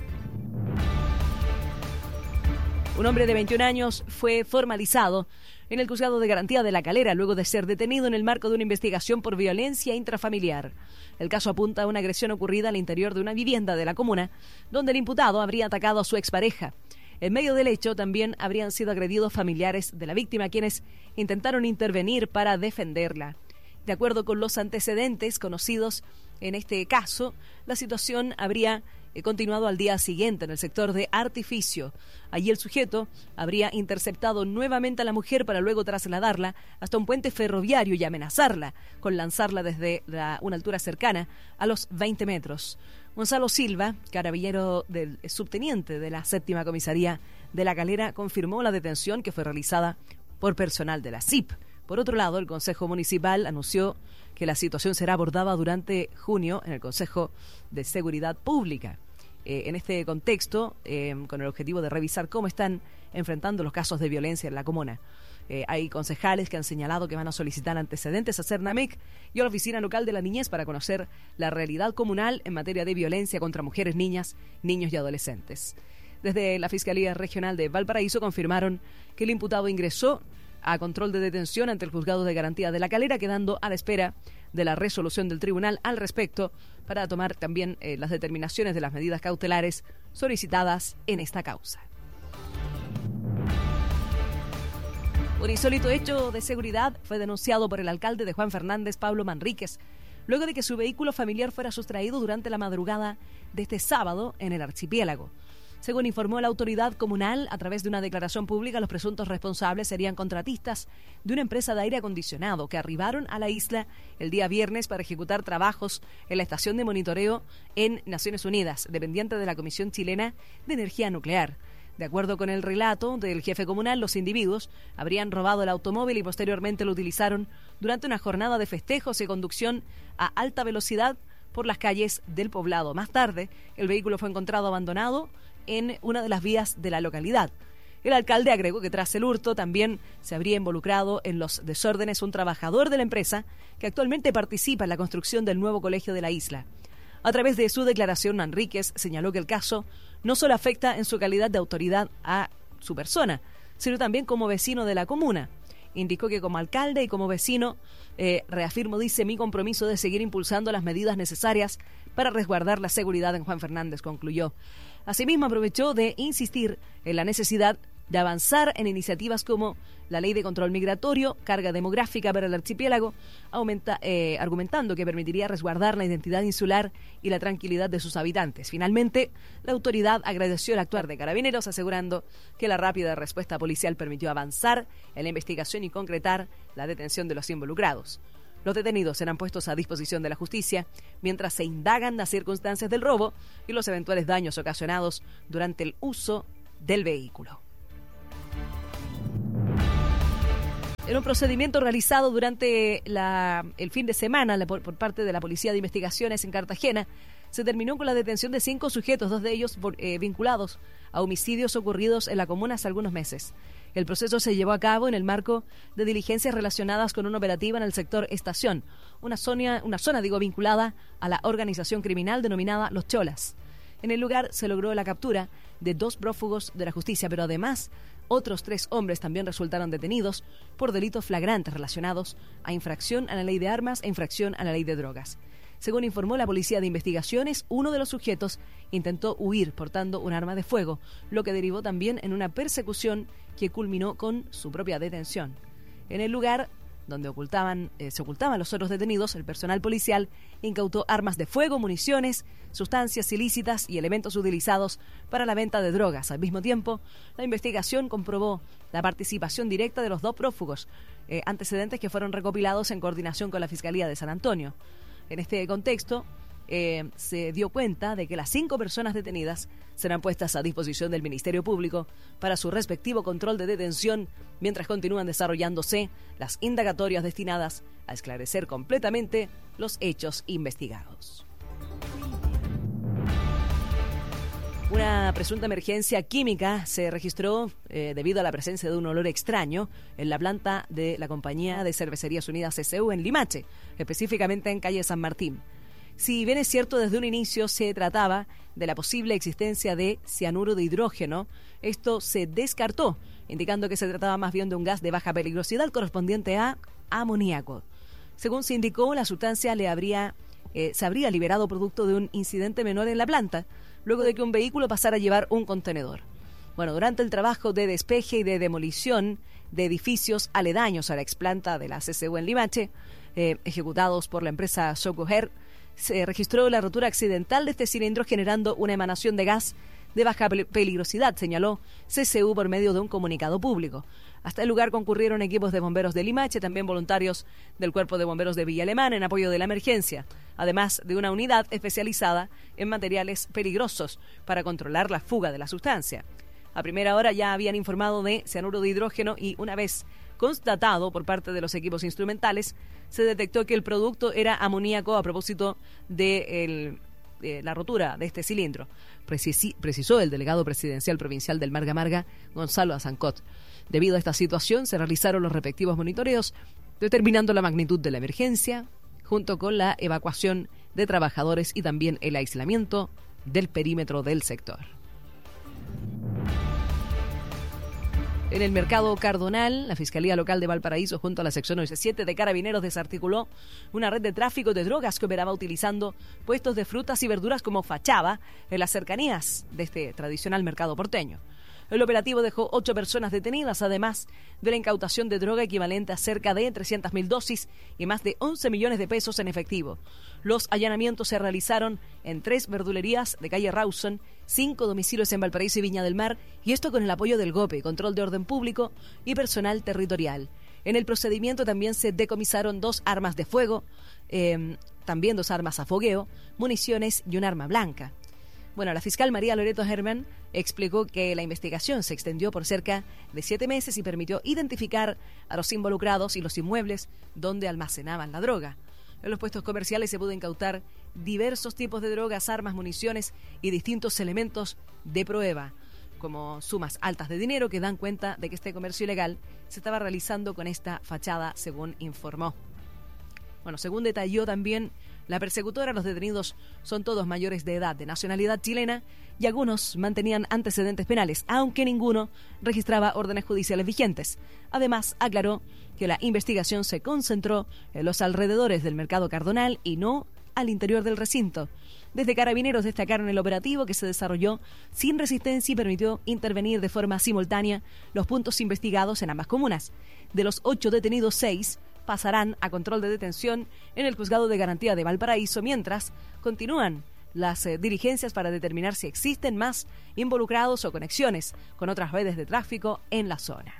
Un hombre de 21 años fue formalizado en el Juzgado de Garantía de La Calera luego de ser detenido en el marco de una investigación por violencia intrafamiliar. El caso apunta a una agresión ocurrida al interior de una vivienda de la comuna, donde el imputado habría atacado a su expareja. En medio del hecho también habrían sido agredidos familiares de la víctima, quienes intentaron intervenir para defenderla. De acuerdo con los antecedentes conocidos en este caso, la situación habría continuado al día siguiente en el sector de Artificio. Allí el sujeto habría interceptado nuevamente a la mujer para luego trasladarla hasta un puente ferroviario y amenazarla con lanzarla desde una altura cercana a los 20 metros. Gonzalo Silva, carabinero del subteniente de la Séptima Comisaría de La Calera, confirmó la detención que fue realizada por personal de la CIP. Por otro lado, el Consejo Municipal anunció que la situación será abordada durante junio en el Consejo de Seguridad Pública. En este contexto, con el objetivo de revisar cómo están enfrentando los casos de violencia en la comuna. Hay concejales que han señalado que van a solicitar antecedentes a Cernamec y a la Oficina Local de la Niñez para conocer la realidad comunal en materia de violencia contra mujeres, niñas, niños y adolescentes. Desde la Fiscalía Regional de Valparaíso confirmaron que el imputado ingresó a control de detención ante el Juzgado de Garantía de La Calera, quedando a la espera de la resolución del tribunal al respecto para tomar también las determinaciones de las medidas cautelares solicitadas en esta causa. Un insólito hecho de seguridad fue denunciado por el alcalde de Juan Fernández, Pablo Manríquez, luego de que su vehículo familiar fuera sustraído durante la madrugada de este sábado en el archipiélago. Según informó la autoridad comunal, a través de una declaración pública, los presuntos responsables serían contratistas de una empresa de aire acondicionado que arribaron a la isla el día viernes para ejecutar trabajos en la estación de monitoreo en Naciones Unidas, dependiente de la Comisión Chilena de Energía Nuclear. De acuerdo con el relato del jefe comunal, los individuos habrían robado el automóvil y posteriormente lo utilizaron durante una jornada de festejos y conducción a alta velocidad por las calles del poblado. Más tarde, el vehículo fue encontrado abandonado en una de las vías de la localidad. El alcalde agregó que tras el hurto también se habría involucrado en los desórdenes un trabajador de la empresa que actualmente participa en la construcción del nuevo colegio de la isla. A través de su declaración, Manríquez señaló que el caso no solo afecta en su calidad de autoridad a su persona, sino también como vecino de la comuna. indicó que como alcalde y como vecino, reafirmo, dice, mi compromiso de seguir impulsando las medidas necesarias para resguardar la seguridad en Juan Fernández, concluyó. Asimismo, aprovechó de insistir en la necesidad de avanzar en iniciativas como la ley de control migratorio, carga demográfica para el archipiélago, argumentando que permitiría resguardar la identidad insular y la tranquilidad de sus habitantes. Finalmente, la autoridad agradeció el actuar de Carabineros, asegurando que la rápida respuesta policial permitió avanzar en la investigación y concretar la detención de los involucrados. Los detenidos serán puestos a disposición de la justicia mientras se indagan las circunstancias del robo y los eventuales daños ocasionados durante el uso del vehículo. En un procedimiento realizado durante el fin de semana por parte de la Policía de Investigaciones en Cartagena, se terminó con la detención de 5 sujetos, 2 de ellos vinculados a homicidios ocurridos en la comuna hace algunos meses. El proceso se llevó a cabo en el marco de diligencias relacionadas con una operativa en el sector Estación, una zona vinculada a la organización criminal denominada Los Cholas. En el lugar se logró la captura de 2 prófugos de la justicia, pero además otros 3 hombres también resultaron detenidos por delitos flagrantes relacionados a infracción a la ley de armas e infracción a la ley de drogas. Según informó la Policía de Investigaciones, uno de los sujetos intentó huir portando un arma de fuego, lo que derivó también en una persecución que culminó con su propia detención. En el lugar donde se ocultaban los otros detenidos, el personal policial incautó armas de fuego, municiones, sustancias ilícitas y elementos utilizados para la venta de drogas. Al mismo tiempo, la investigación comprobó la participación directa de los 2 prófugos, antecedentes que fueron recopilados en coordinación con la Fiscalía de San Antonio. En este contexto, se dio cuenta de que las 5 personas detenidas serán puestas a disposición del Ministerio Público para su respectivo control de detención mientras continúan desarrollándose las indagatorias destinadas a esclarecer completamente los hechos investigados. Una presunta emergencia química se registró debido a la presencia de un olor extraño en la planta de la compañía de Cervecerías Unidas CCU en Limache, específicamente en calle San Martín. Si bien es cierto, desde un inicio se trataba de la posible existencia de cianuro de hidrógeno, esto se descartó, indicando que se trataba más bien de un gas de baja peligrosidad correspondiente a amoníaco. Según se indicó, la sustancia se habría liberado producto de un incidente menor en la planta, luego de que un vehículo pasara a llevar un contenedor. Bueno, durante el trabajo de despeje y de demolición de edificios aledaños a la explanta de la CCU en Limache, ejecutados por la empresa Socoher, se registró la rotura accidental de este cilindro generando una emanación de gas de baja peligrosidad, señaló CCU por medio de un comunicado público. Hasta el lugar concurrieron equipos de bomberos de Limache, también voluntarios del Cuerpo de Bomberos de Villa Alemana en apoyo de la emergencia, además de una unidad especializada en materiales peligrosos para controlar la fuga de la sustancia. A primera hora ya habían informado de cianuro de hidrógeno y una vez constatado por parte de los equipos instrumentales, se detectó que el producto era amoníaco a propósito de la rotura de este cilindro, precisó el delegado presidencial provincial del Marga Marga, Gonzalo Azancot. Debido a esta situación, se realizaron los respectivos monitoreos, determinando la magnitud de la emergencia, junto con la evacuación de trabajadores y también el aislamiento del perímetro del sector. En el mercado Cardonal, la Fiscalía Local de Valparaíso, junto a la sección 7 de Carabineros, desarticuló una red de tráfico de drogas que operaba utilizando puestos de frutas y verduras como fachada en las cercanías de este tradicional mercado porteño. El operativo dejó 8 personas detenidas, además de la incautación de droga equivalente a cerca de 300.000 dosis y más de 11 millones de pesos en efectivo. Los allanamientos se realizaron en 3 verdulerías de calle Rawson, 5 domicilios en Valparaíso y Viña del Mar, y esto con el apoyo del GOPE, Control de Orden Público y personal territorial. En el procedimiento también se decomisaron 2 armas de fuego, también 2 armas a fogueo, municiones y un arma blanca. Bueno, la fiscal María Loreto Herman explicó que la investigación se extendió por cerca de 7 meses y permitió identificar a los involucrados y los inmuebles donde almacenaban la droga. En los puestos comerciales se pudo incautar diversos tipos de drogas, armas, municiones y distintos elementos de prueba, como sumas altas de dinero que dan cuenta de que este comercio ilegal se estaba realizando con esta fachada, según informó. Bueno, según detalló también la persecutora, los detenidos son todos mayores de edad, de nacionalidad chilena, y algunos mantenían antecedentes penales, aunque ninguno registraba órdenes judiciales vigentes. Además, aclaró que la investigación se concentró en los alrededores del Mercado Cardonal y no al interior del recinto. Desde Carabineros destacaron el operativo que se desarrolló sin resistencia y permitió intervenir de forma simultánea los puntos investigados en ambas comunas. De los 8 detenidos, 6 pasarán a control de detención en el Juzgado de Garantía de Valparaíso, mientras continúan las diligencias para determinar si existen más involucrados o conexiones con otras redes de tráfico en la zona.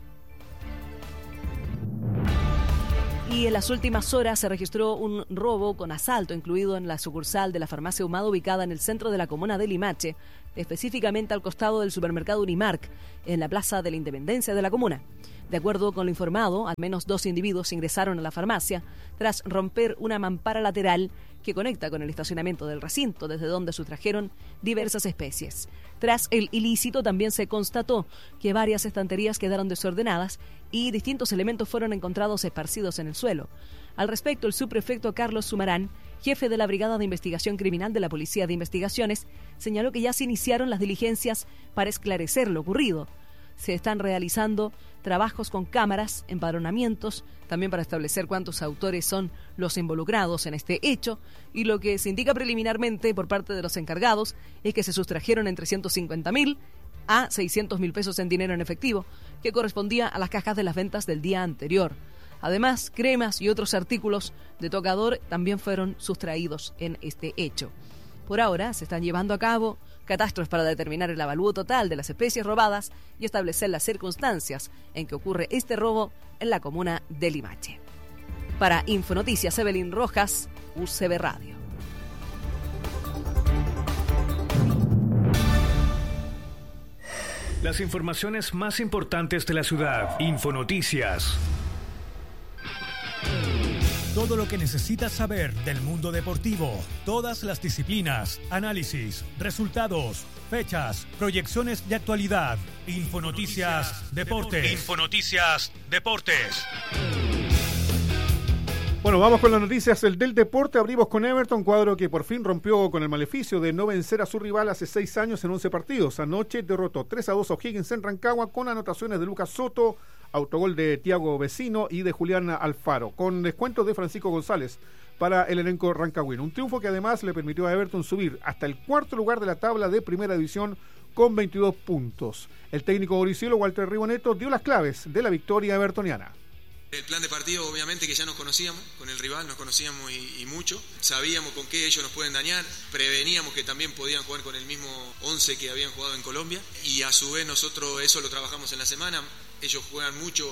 Y en las últimas horas se registró un robo con asalto incluido en la sucursal de la farmacia Humada ubicada en el centro de la comuna de Limache, específicamente al costado del supermercado Unimark, en la Plaza de la Independencia de la comuna. De acuerdo con lo informado, al menos 2 individuos ingresaron a la farmacia tras romper una mampara lateral que conecta con el estacionamiento del recinto, desde donde sustrajeron diversas especies. Tras el ilícito también se constató que varias estanterías quedaron desordenadas y distintos elementos fueron encontrados esparcidos en el suelo. Al respecto, el subprefecto Carlos Sumarán, jefe de la Brigada de Investigación Criminal de la Policía de Investigaciones, señaló que ya se iniciaron las diligencias para esclarecer lo ocurrido. Se están realizando trabajos con cámaras, empadronamientos, también para establecer cuántos autores son los involucrados en este hecho, y lo que se indica preliminarmente por parte de los encargados es que se sustrajeron entre 150.000 a 600.000 pesos en dinero en efectivo, que correspondía a las cajas de las ventas del día anterior. Además, cremas y otros artículos de tocador también fueron sustraídos en este hecho. Por ahora se están llevando a cabo catastros para determinar el avalúo total de las especies robadas y establecer las circunstancias en que ocurre este robo en la comuna de Limache. Para Infonoticias, Evelyn Rojas, UCB Radio. Las informaciones más importantes de la ciudad. Infonoticias. Todo lo que necesitas saber del mundo deportivo, todas las disciplinas, análisis, resultados, fechas, proyecciones de actualidad. Infonoticias Deportes. Infonoticias Deportes. Bueno, vamos con las noticias del deporte. Abrimos con Everton, cuadro que por fin rompió con el maleficio de no vencer a su rival hace 6 años en 11 partidos. Anoche derrotó 3-2 a O'Higgins en Rancagua con anotaciones de Lucas Soto, autogol de Tiago Vecino y de Julián Alfaro, con descuento de Francisco González para el elenco rancagüino. Un triunfo que además le permitió a Everton subir hasta el 4º lugar de la tabla de primera división con 22 puntos. El técnico oricielo Walter Riboneto dio las claves de la victoria evertoniana. El plan de partido, obviamente, que ya nos conocíamos, con el rival nos conocíamos y mucho. Sabíamos con qué ellos nos pueden dañar, preveníamos que también podían jugar con el mismo 11 que habían jugado en Colombia y a su vez nosotros eso lo trabajamos en la semana. Ellos juegan mucho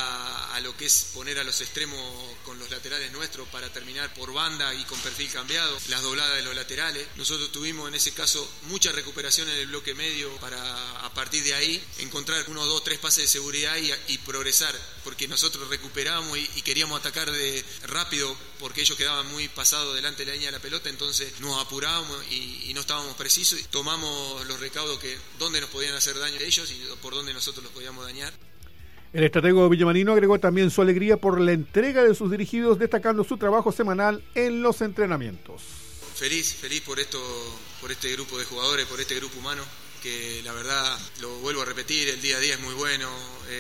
a lo que es poner a los extremos con los laterales nuestros para terminar por banda y con perfil cambiado, las dobladas de los laterales. Nosotros tuvimos en ese caso mucha recuperación en el bloque medio para a partir de ahí encontrar 1, 2, 3 pases de seguridad y progresar, porque nosotros recuperamos y queríamos atacar de rápido porque ellos quedaban muy pasados delante de la línea de la pelota, entonces nos apurábamos y no estábamos precisos. Tomamos los recaudos que dónde nos podían hacer daño ellos y por dónde nosotros los podíamos dañar. El estratego villamarino agregó también su alegría por la entrega de sus dirigidos, destacando su trabajo semanal en los entrenamientos. Feliz por este grupo de jugadores, por este grupo humano, que la verdad, lo vuelvo a repetir, el día a día es muy bueno,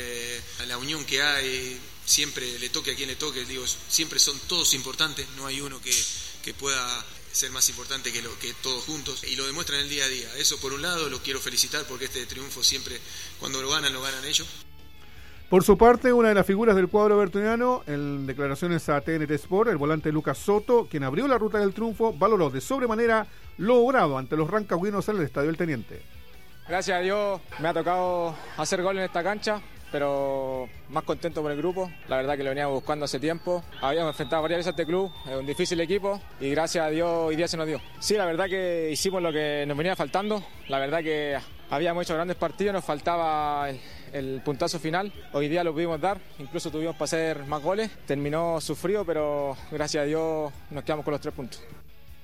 la unión que hay, siempre le toque a quien le toque, digo, siempre son todos importantes, no hay uno que pueda ser más importante que todos juntos, y lo demuestran el día a día. Eso por un lado, los quiero felicitar porque este triunfo siempre, cuando lo ganan ellos. Por su parte, una de las figuras del cuadro evertoniano, en declaraciones a TNT Sport, el volante Lucas Soto, quien abrió la ruta del triunfo, valoró de sobremanera lo logrado ante los rancagüinos en el Estadio El Teniente. Gracias a Dios me ha tocado hacer gol en esta cancha, pero más contento por el grupo. La verdad que lo veníamos buscando hace tiempo. Habíamos enfrentado varias veces a este club, es un difícil equipo y gracias a Dios hoy día se nos dio. Sí, la verdad que hicimos lo que nos venía faltando. La verdad que habíamos hecho grandes partidos, nos faltaba el puntazo final. Hoy día lo pudimos dar, incluso tuvimos para hacer más goles. Terminó sufrido, pero gracias a Dios nos quedamos con los 3 puntos.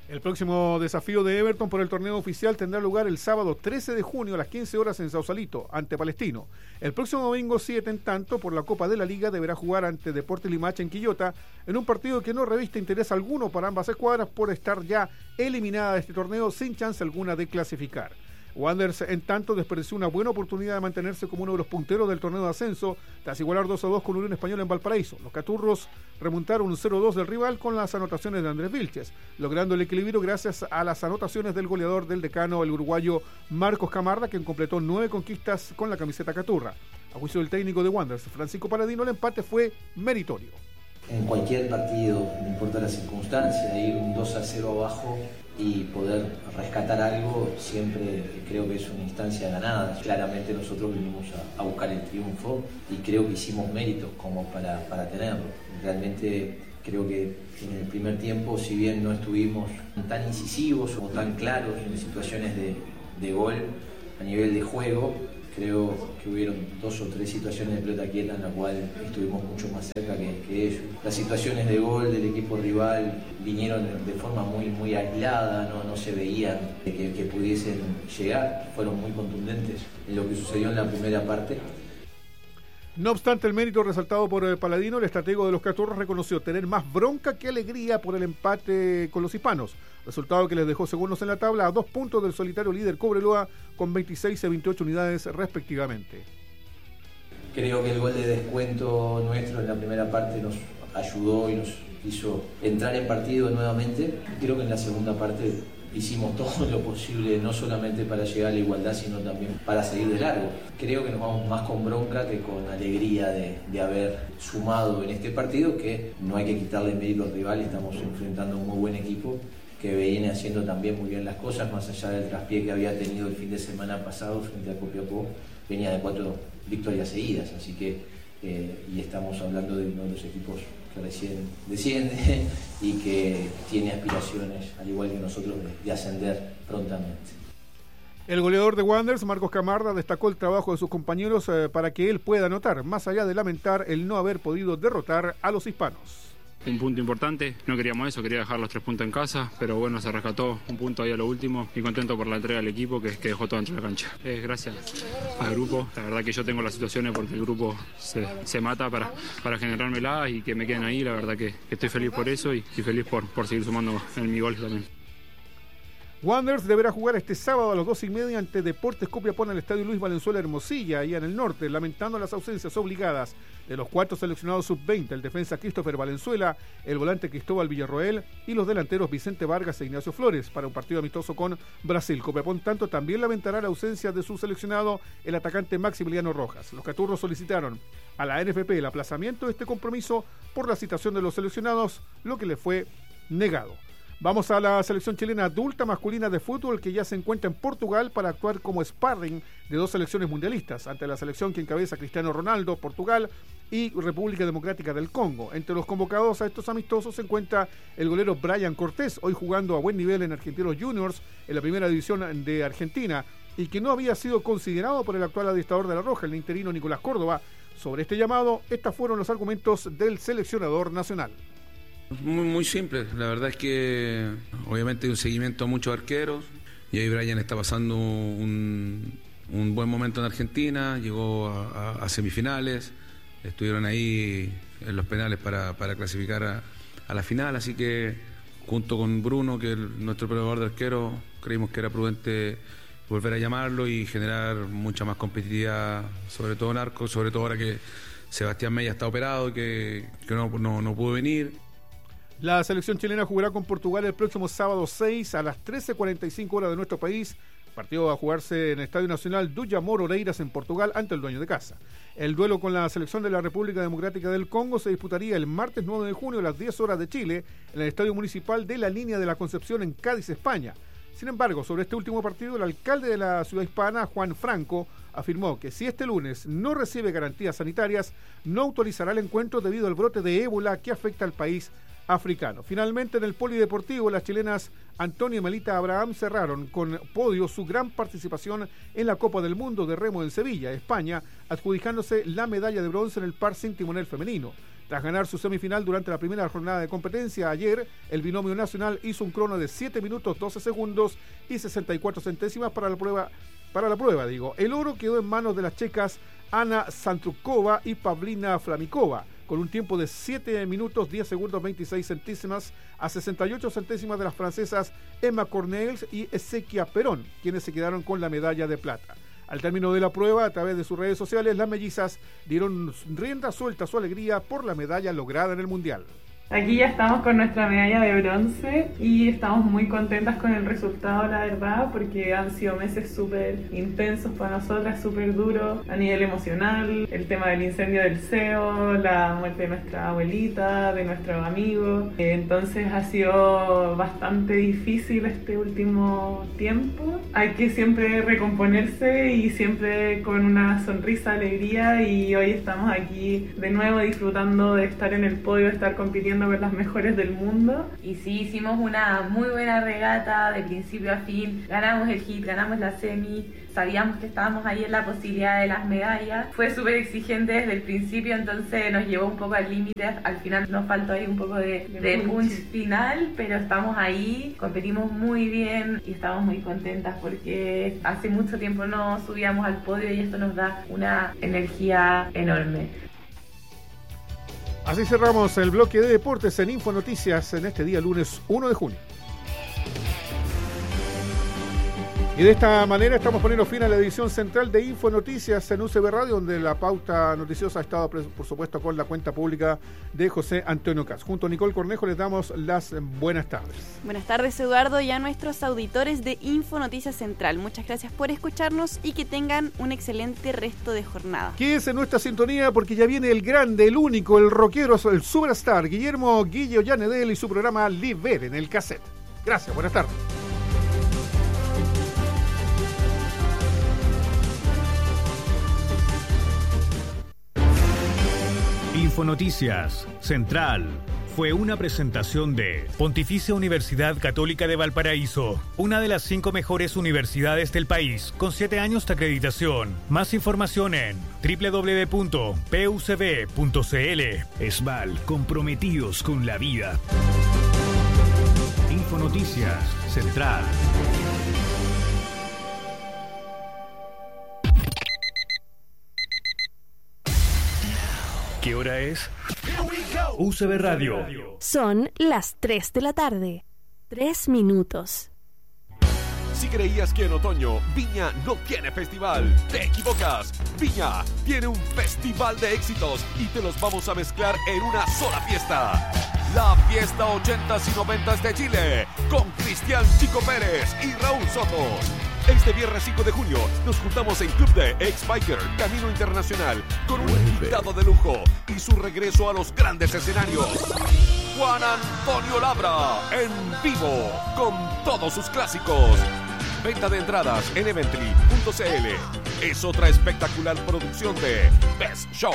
El próximo desafío de Everton por el torneo oficial tendrá lugar el sábado 13 de junio a las 15 horas en Sausalito, ante Palestino. El próximo domingo 7, en tanto, por la Copa de la Liga, deberá jugar ante Deportes Limache en Quillota, en un partido que no reviste interés alguno para ambas escuadras por estar ya eliminada de este torneo sin chance alguna de clasificar. Wanderers, en tanto, desperdició una buena oportunidad de mantenerse como uno de los punteros del torneo de ascenso tras igualar 2-2 con Unión Española en Valparaíso. Los caturros remontaron un 0-2 del rival con las anotaciones de Andrés Vilches, logrando el equilibrio gracias a las anotaciones del goleador del decano, el uruguayo Marcos Camarda, quien completó 9 conquistas con la camiseta caturra. A juicio del técnico de Wanderers, Francisco Paladino, el empate fue meritorio. En cualquier partido, no importa la circunstancia, ir un 2-0 abajo y poder rescatar algo siempre creo que es una instancia ganada. Claramente nosotros vinimos a buscar el triunfo y creo que hicimos méritos como para tenerlo. Realmente creo que en el primer tiempo, si bien no estuvimos tan incisivos o tan claros en situaciones de gol a nivel de juego, creo que hubieron 2 o 3 situaciones de pelota quieta en la cual estuvimos mucho más cerca que ellos. Las situaciones de gol del equipo rival vinieron de forma muy aislada, no se veían que pudiesen llegar, fueron muy contundentes en lo que sucedió en la primera parte. No obstante el mérito resaltado por Paladino, el estratego de los Caturros reconoció tener más bronca que alegría por el empate con los hispanos, resultado que les dejó segundos en la tabla a 2 puntos del solitario líder Cobreloa con 26 y 28 unidades respectivamente. Creo que el gol de descuento nuestro en la primera parte nos ayudó y nos hizo entrar en partido nuevamente. Creo que en la segunda parte hicimos todo lo posible, no solamente para llegar a la igualdad, sino también para seguir de largo. Creo que nos vamos más con bronca que con alegría de haber sumado en este partido, que no hay que quitarle mérito al rival. Estamos enfrentando a un muy buen equipo que viene haciendo también muy bien las cosas, más allá del traspié que había tenido el fin de semana pasado frente a Copiapó. Venía de 4 victorias seguidas, así que y estamos hablando de uno de los equipos que recién desciende y que tiene aspiraciones, al igual que nosotros, de ascender prontamente. El goleador de Wanderers, Marcos Camarda, destacó el trabajo de sus compañeros para que él pueda anotar, más allá de lamentar el no haber podido derrotar a los hispanos. Un punto importante, no queríamos eso, quería dejar los 3 puntos en casa, pero bueno, se rescató un punto ahí a lo último y contento por la entrega del equipo que dejó todo dentro de la cancha. Gracias al grupo, la verdad que yo tengo las situaciones porque el grupo se mata para generármela y que me queden ahí, la verdad que estoy feliz por eso y feliz por seguir sumando en mi gol también. Wanderers deberá jugar este sábado a las 2:30 ante Deportes Copiapó en el Estadio Luis Valenzuela Hermosilla, allá en el norte, lamentando las ausencias obligadas de los 4 seleccionados sub-20, el defensa Christopher Valenzuela, el volante Cristóbal Villarroel y los delanteros Vicente Vargas e Ignacio Flores para un partido amistoso con Brasil. Copiapó, en tanto, también lamentará la ausencia de su seleccionado, el atacante Maximiliano Rojas. Los caturros solicitaron a la NFP el aplazamiento de este compromiso por la citación de los seleccionados, lo que le fue negado. Vamos a la selección chilena adulta masculina de fútbol, que ya se encuentra en Portugal para actuar como sparring de 2 selecciones mundialistas, ante la selección que encabeza Cristiano Ronaldo, Portugal, y República Democrática del Congo. Entre los convocados a estos amistosos se encuentra el golero Brian Cortés, hoy jugando a buen nivel en Argentinos Juniors, en la primera división de Argentina, y que no había sido considerado por el actual administrador de La Roja, el interino Nicolás Córdoba. Sobre este llamado, estos fueron los argumentos del seleccionador nacional. Muy simple, la verdad es que obviamente hay un seguimiento a muchos arqueros y ahí Brian está pasando un buen momento en Argentina, llegó a semifinales, estuvieron ahí en los penales para clasificar a la final, así que junto con Bruno, que es nuestro preparador de arquero, creímos que era prudente volver a llamarlo y generar mucha más competitividad, sobre todo en arco, sobre todo ahora que Sebastián Mella está operado y que no pudo venir. La selección chilena jugará con Portugal el próximo sábado 6 a las 13:45 horas de nuestro país. El partido va a jugarse en el Estadio Nacional Duyamor Oreiras en Portugal, ante el dueño de casa. El duelo con la selección de la República Democrática del Congo se disputaría el martes 9 de junio a las 10 horas de Chile en el Estadio Municipal de la Línea de la Concepción en Cádiz, España. Sin embargo, sobre este último partido, el alcalde de la ciudad hispana, Juan Franco, afirmó que si este lunes no recibe garantías sanitarias, no autorizará el encuentro debido al brote de ébola que afecta al país africano. Finalmente, en el polideportivo, las chilenas Antonia y Melita Abraham cerraron con podio su gran participación en la Copa del Mundo de Remo en Sevilla, España, adjudicándose la medalla de bronce en el par sin timonel femenino. Tras ganar su semifinal durante la primera jornada de competencia ayer, el binomio nacional hizo un crono de 7 minutos 12 segundos y 64 centésimas para la prueba. El oro quedó en manos de las checas Ana Santrukova y Pavlina Flamikova, con un tiempo de 7 minutos 10 segundos 26 centésimas a 68 centésimas de las francesas Emma Cornels y Ezequia Perón, quienes se quedaron con la medalla de plata. Al término de la prueba, a través de sus redes sociales, las mellizas dieron rienda suelta a su alegría por la medalla lograda en el Mundial. Aquí ya estamos con nuestra medalla de bronce y estamos muy contentas con el resultado, la verdad, porque han sido meses súper intensos para nosotras, súper duros a nivel emocional, el tema del incendio del CEO, la muerte de nuestra abuelita, de nuestros amigos, entonces ha sido bastante difícil este último tiempo. Hay que siempre recomponerse y siempre con una sonrisa, alegría, y hoy estamos aquí de nuevo disfrutando de estar en el podio, de estar compitiendo con las mejores del mundo. Y sí, hicimos una muy buena regata de principio a fin, ganamos el hit, ganamos la semi, sabíamos que estábamos ahí en la posibilidad de las medallas, fue súper exigente desde el principio, entonces nos llevó un poco al límite, al final nos faltó ahí un poco de punch final, pero estamos ahí, competimos muy bien y estamos muy contentas porque hace mucho tiempo no subíamos al podio y esto nos da una energía enorme. Así cerramos el bloque de deportes en Info Noticias en este día lunes 1 de junio. Y de esta manera estamos poniendo fin a la edición central de Info Noticias en UCB Radio, donde la pauta noticiosa ha estado, por supuesto, con la cuenta pública de José Antonio Katz. Junto a Nicole Cornejo les damos las buenas tardes. Buenas tardes, Eduardo, y a nuestros auditores de Info Noticias Central. Muchas gracias por escucharnos y que tengan un excelente resto de jornada. Quédense en nuestra sintonía porque ya viene el grande, el único, el rockero, el superstar, Guillermo Guille Ollanedel y su programa Liber en el cassette. Gracias, buenas tardes. Infonoticias Central fue una presentación de Pontificia Universidad Católica de Valparaíso, una de las 5 mejores universidades del país, con 7 años de acreditación. Más información en www.pucb.cl. ESVAL, comprometidos con la vida. Infonoticias Central. ¿Qué hora es? UCB Radio. Son las 3 de la tarde. 3 minutos. Si creías que en otoño Viña no tiene festival, te equivocas. Viña tiene un festival de éxitos y te los vamos a mezclar en una sola fiesta. La fiesta 80s y 90s de Chile, con Cristian Chico Pérez y Raúl Soto. Este viernes 5 de junio nos juntamos en Club de Ex-Biker Camino Internacional con un invitado de lujo y su regreso a los grandes escenarios. Juan Antonio Labra en vivo con todos sus clásicos. Venta de entradas en Eventry.cl. Es otra espectacular producción de Best Show.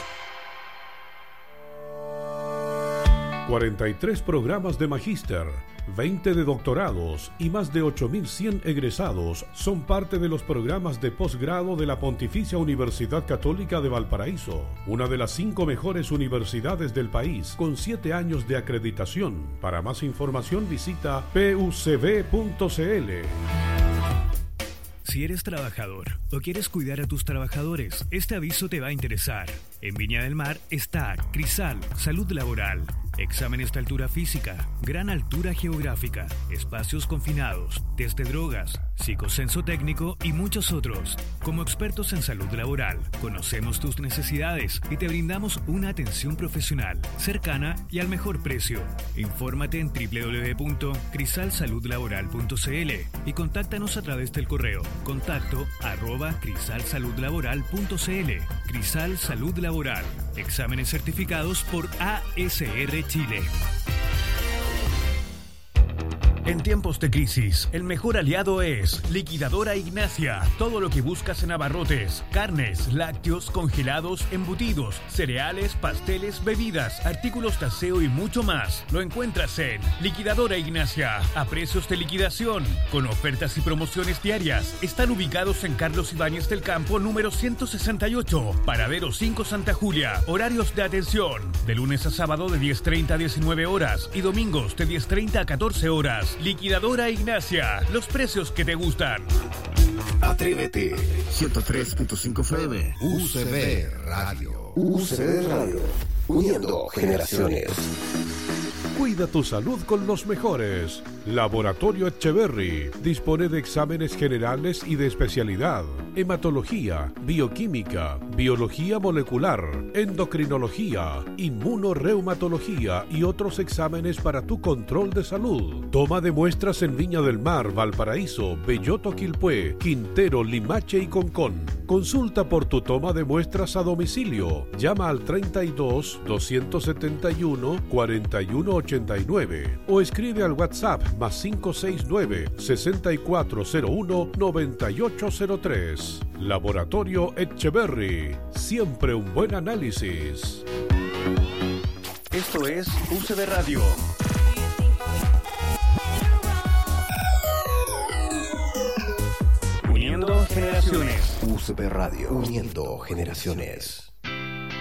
43 programas de magíster, 20 de doctorados y más de 8.100 egresados son parte de los programas de posgrado de la Pontificia Universidad Católica de Valparaíso, una de las 5 mejores universidades del país, con 7 años de acreditación. Para más información visita pucb.cl. Si eres trabajador o quieres cuidar a tus trabajadores, este aviso te va a interesar. En Viña del Mar está Crisal Salud Laboral. Exámenes de altura física, gran altura geográfica, espacios confinados, test de drogas, psicocenso técnico y muchos otros. Como expertos en salud laboral, conocemos tus necesidades y te brindamos una atención profesional, cercana y al mejor precio. Infórmate en www.crisalsaludlaboral.cl y contáctanos a través del correo contacto@crisalsaludlaboral.cl. Crisal Salud Laboral. Exámenes certificados por ASR Chile. En tiempos de crisis, el mejor aliado es Liquidadora Ignacia. Todo lo que buscas en abarrotes, carnes, lácteos, congelados, embutidos, cereales, pasteles, bebidas, artículos de aseo y mucho más. Lo encuentras en Liquidadora Ignacia, a precios de liquidación, con ofertas y promociones diarias. Están ubicados en Carlos Ibáñez del Campo, número 168, Paradero 5 Santa Julia. Horarios de atención, de lunes a sábado de 10:30 a 19 horas y domingos de 10:30 a 14 horas. Liquidadora Ignacia, los precios que te gustan. Atrévete, 103.5 FM. UCB Radio. UCB Radio, uniendo generaciones. Cuida tu salud con los mejores. Laboratorio Etcheverry dispone de exámenes generales y de especialidad: hematología, bioquímica, biología molecular, endocrinología, inmunorreumatología y otros exámenes para tu control de salud. Toma de muestras en Viña del Mar, Valparaíso, Belloto, Quilpué, Quintero, Limache y Concón. Consulta por tu toma de muestras a domicilio. Llama al 32 271 4189 o escribe al WhatsApp +569 6401 9803. Laboratorio Etcheverry, siempre un buen análisis. Esto es UCB Radio. Uniendo generaciones. UCB Radio, uniendo generaciones.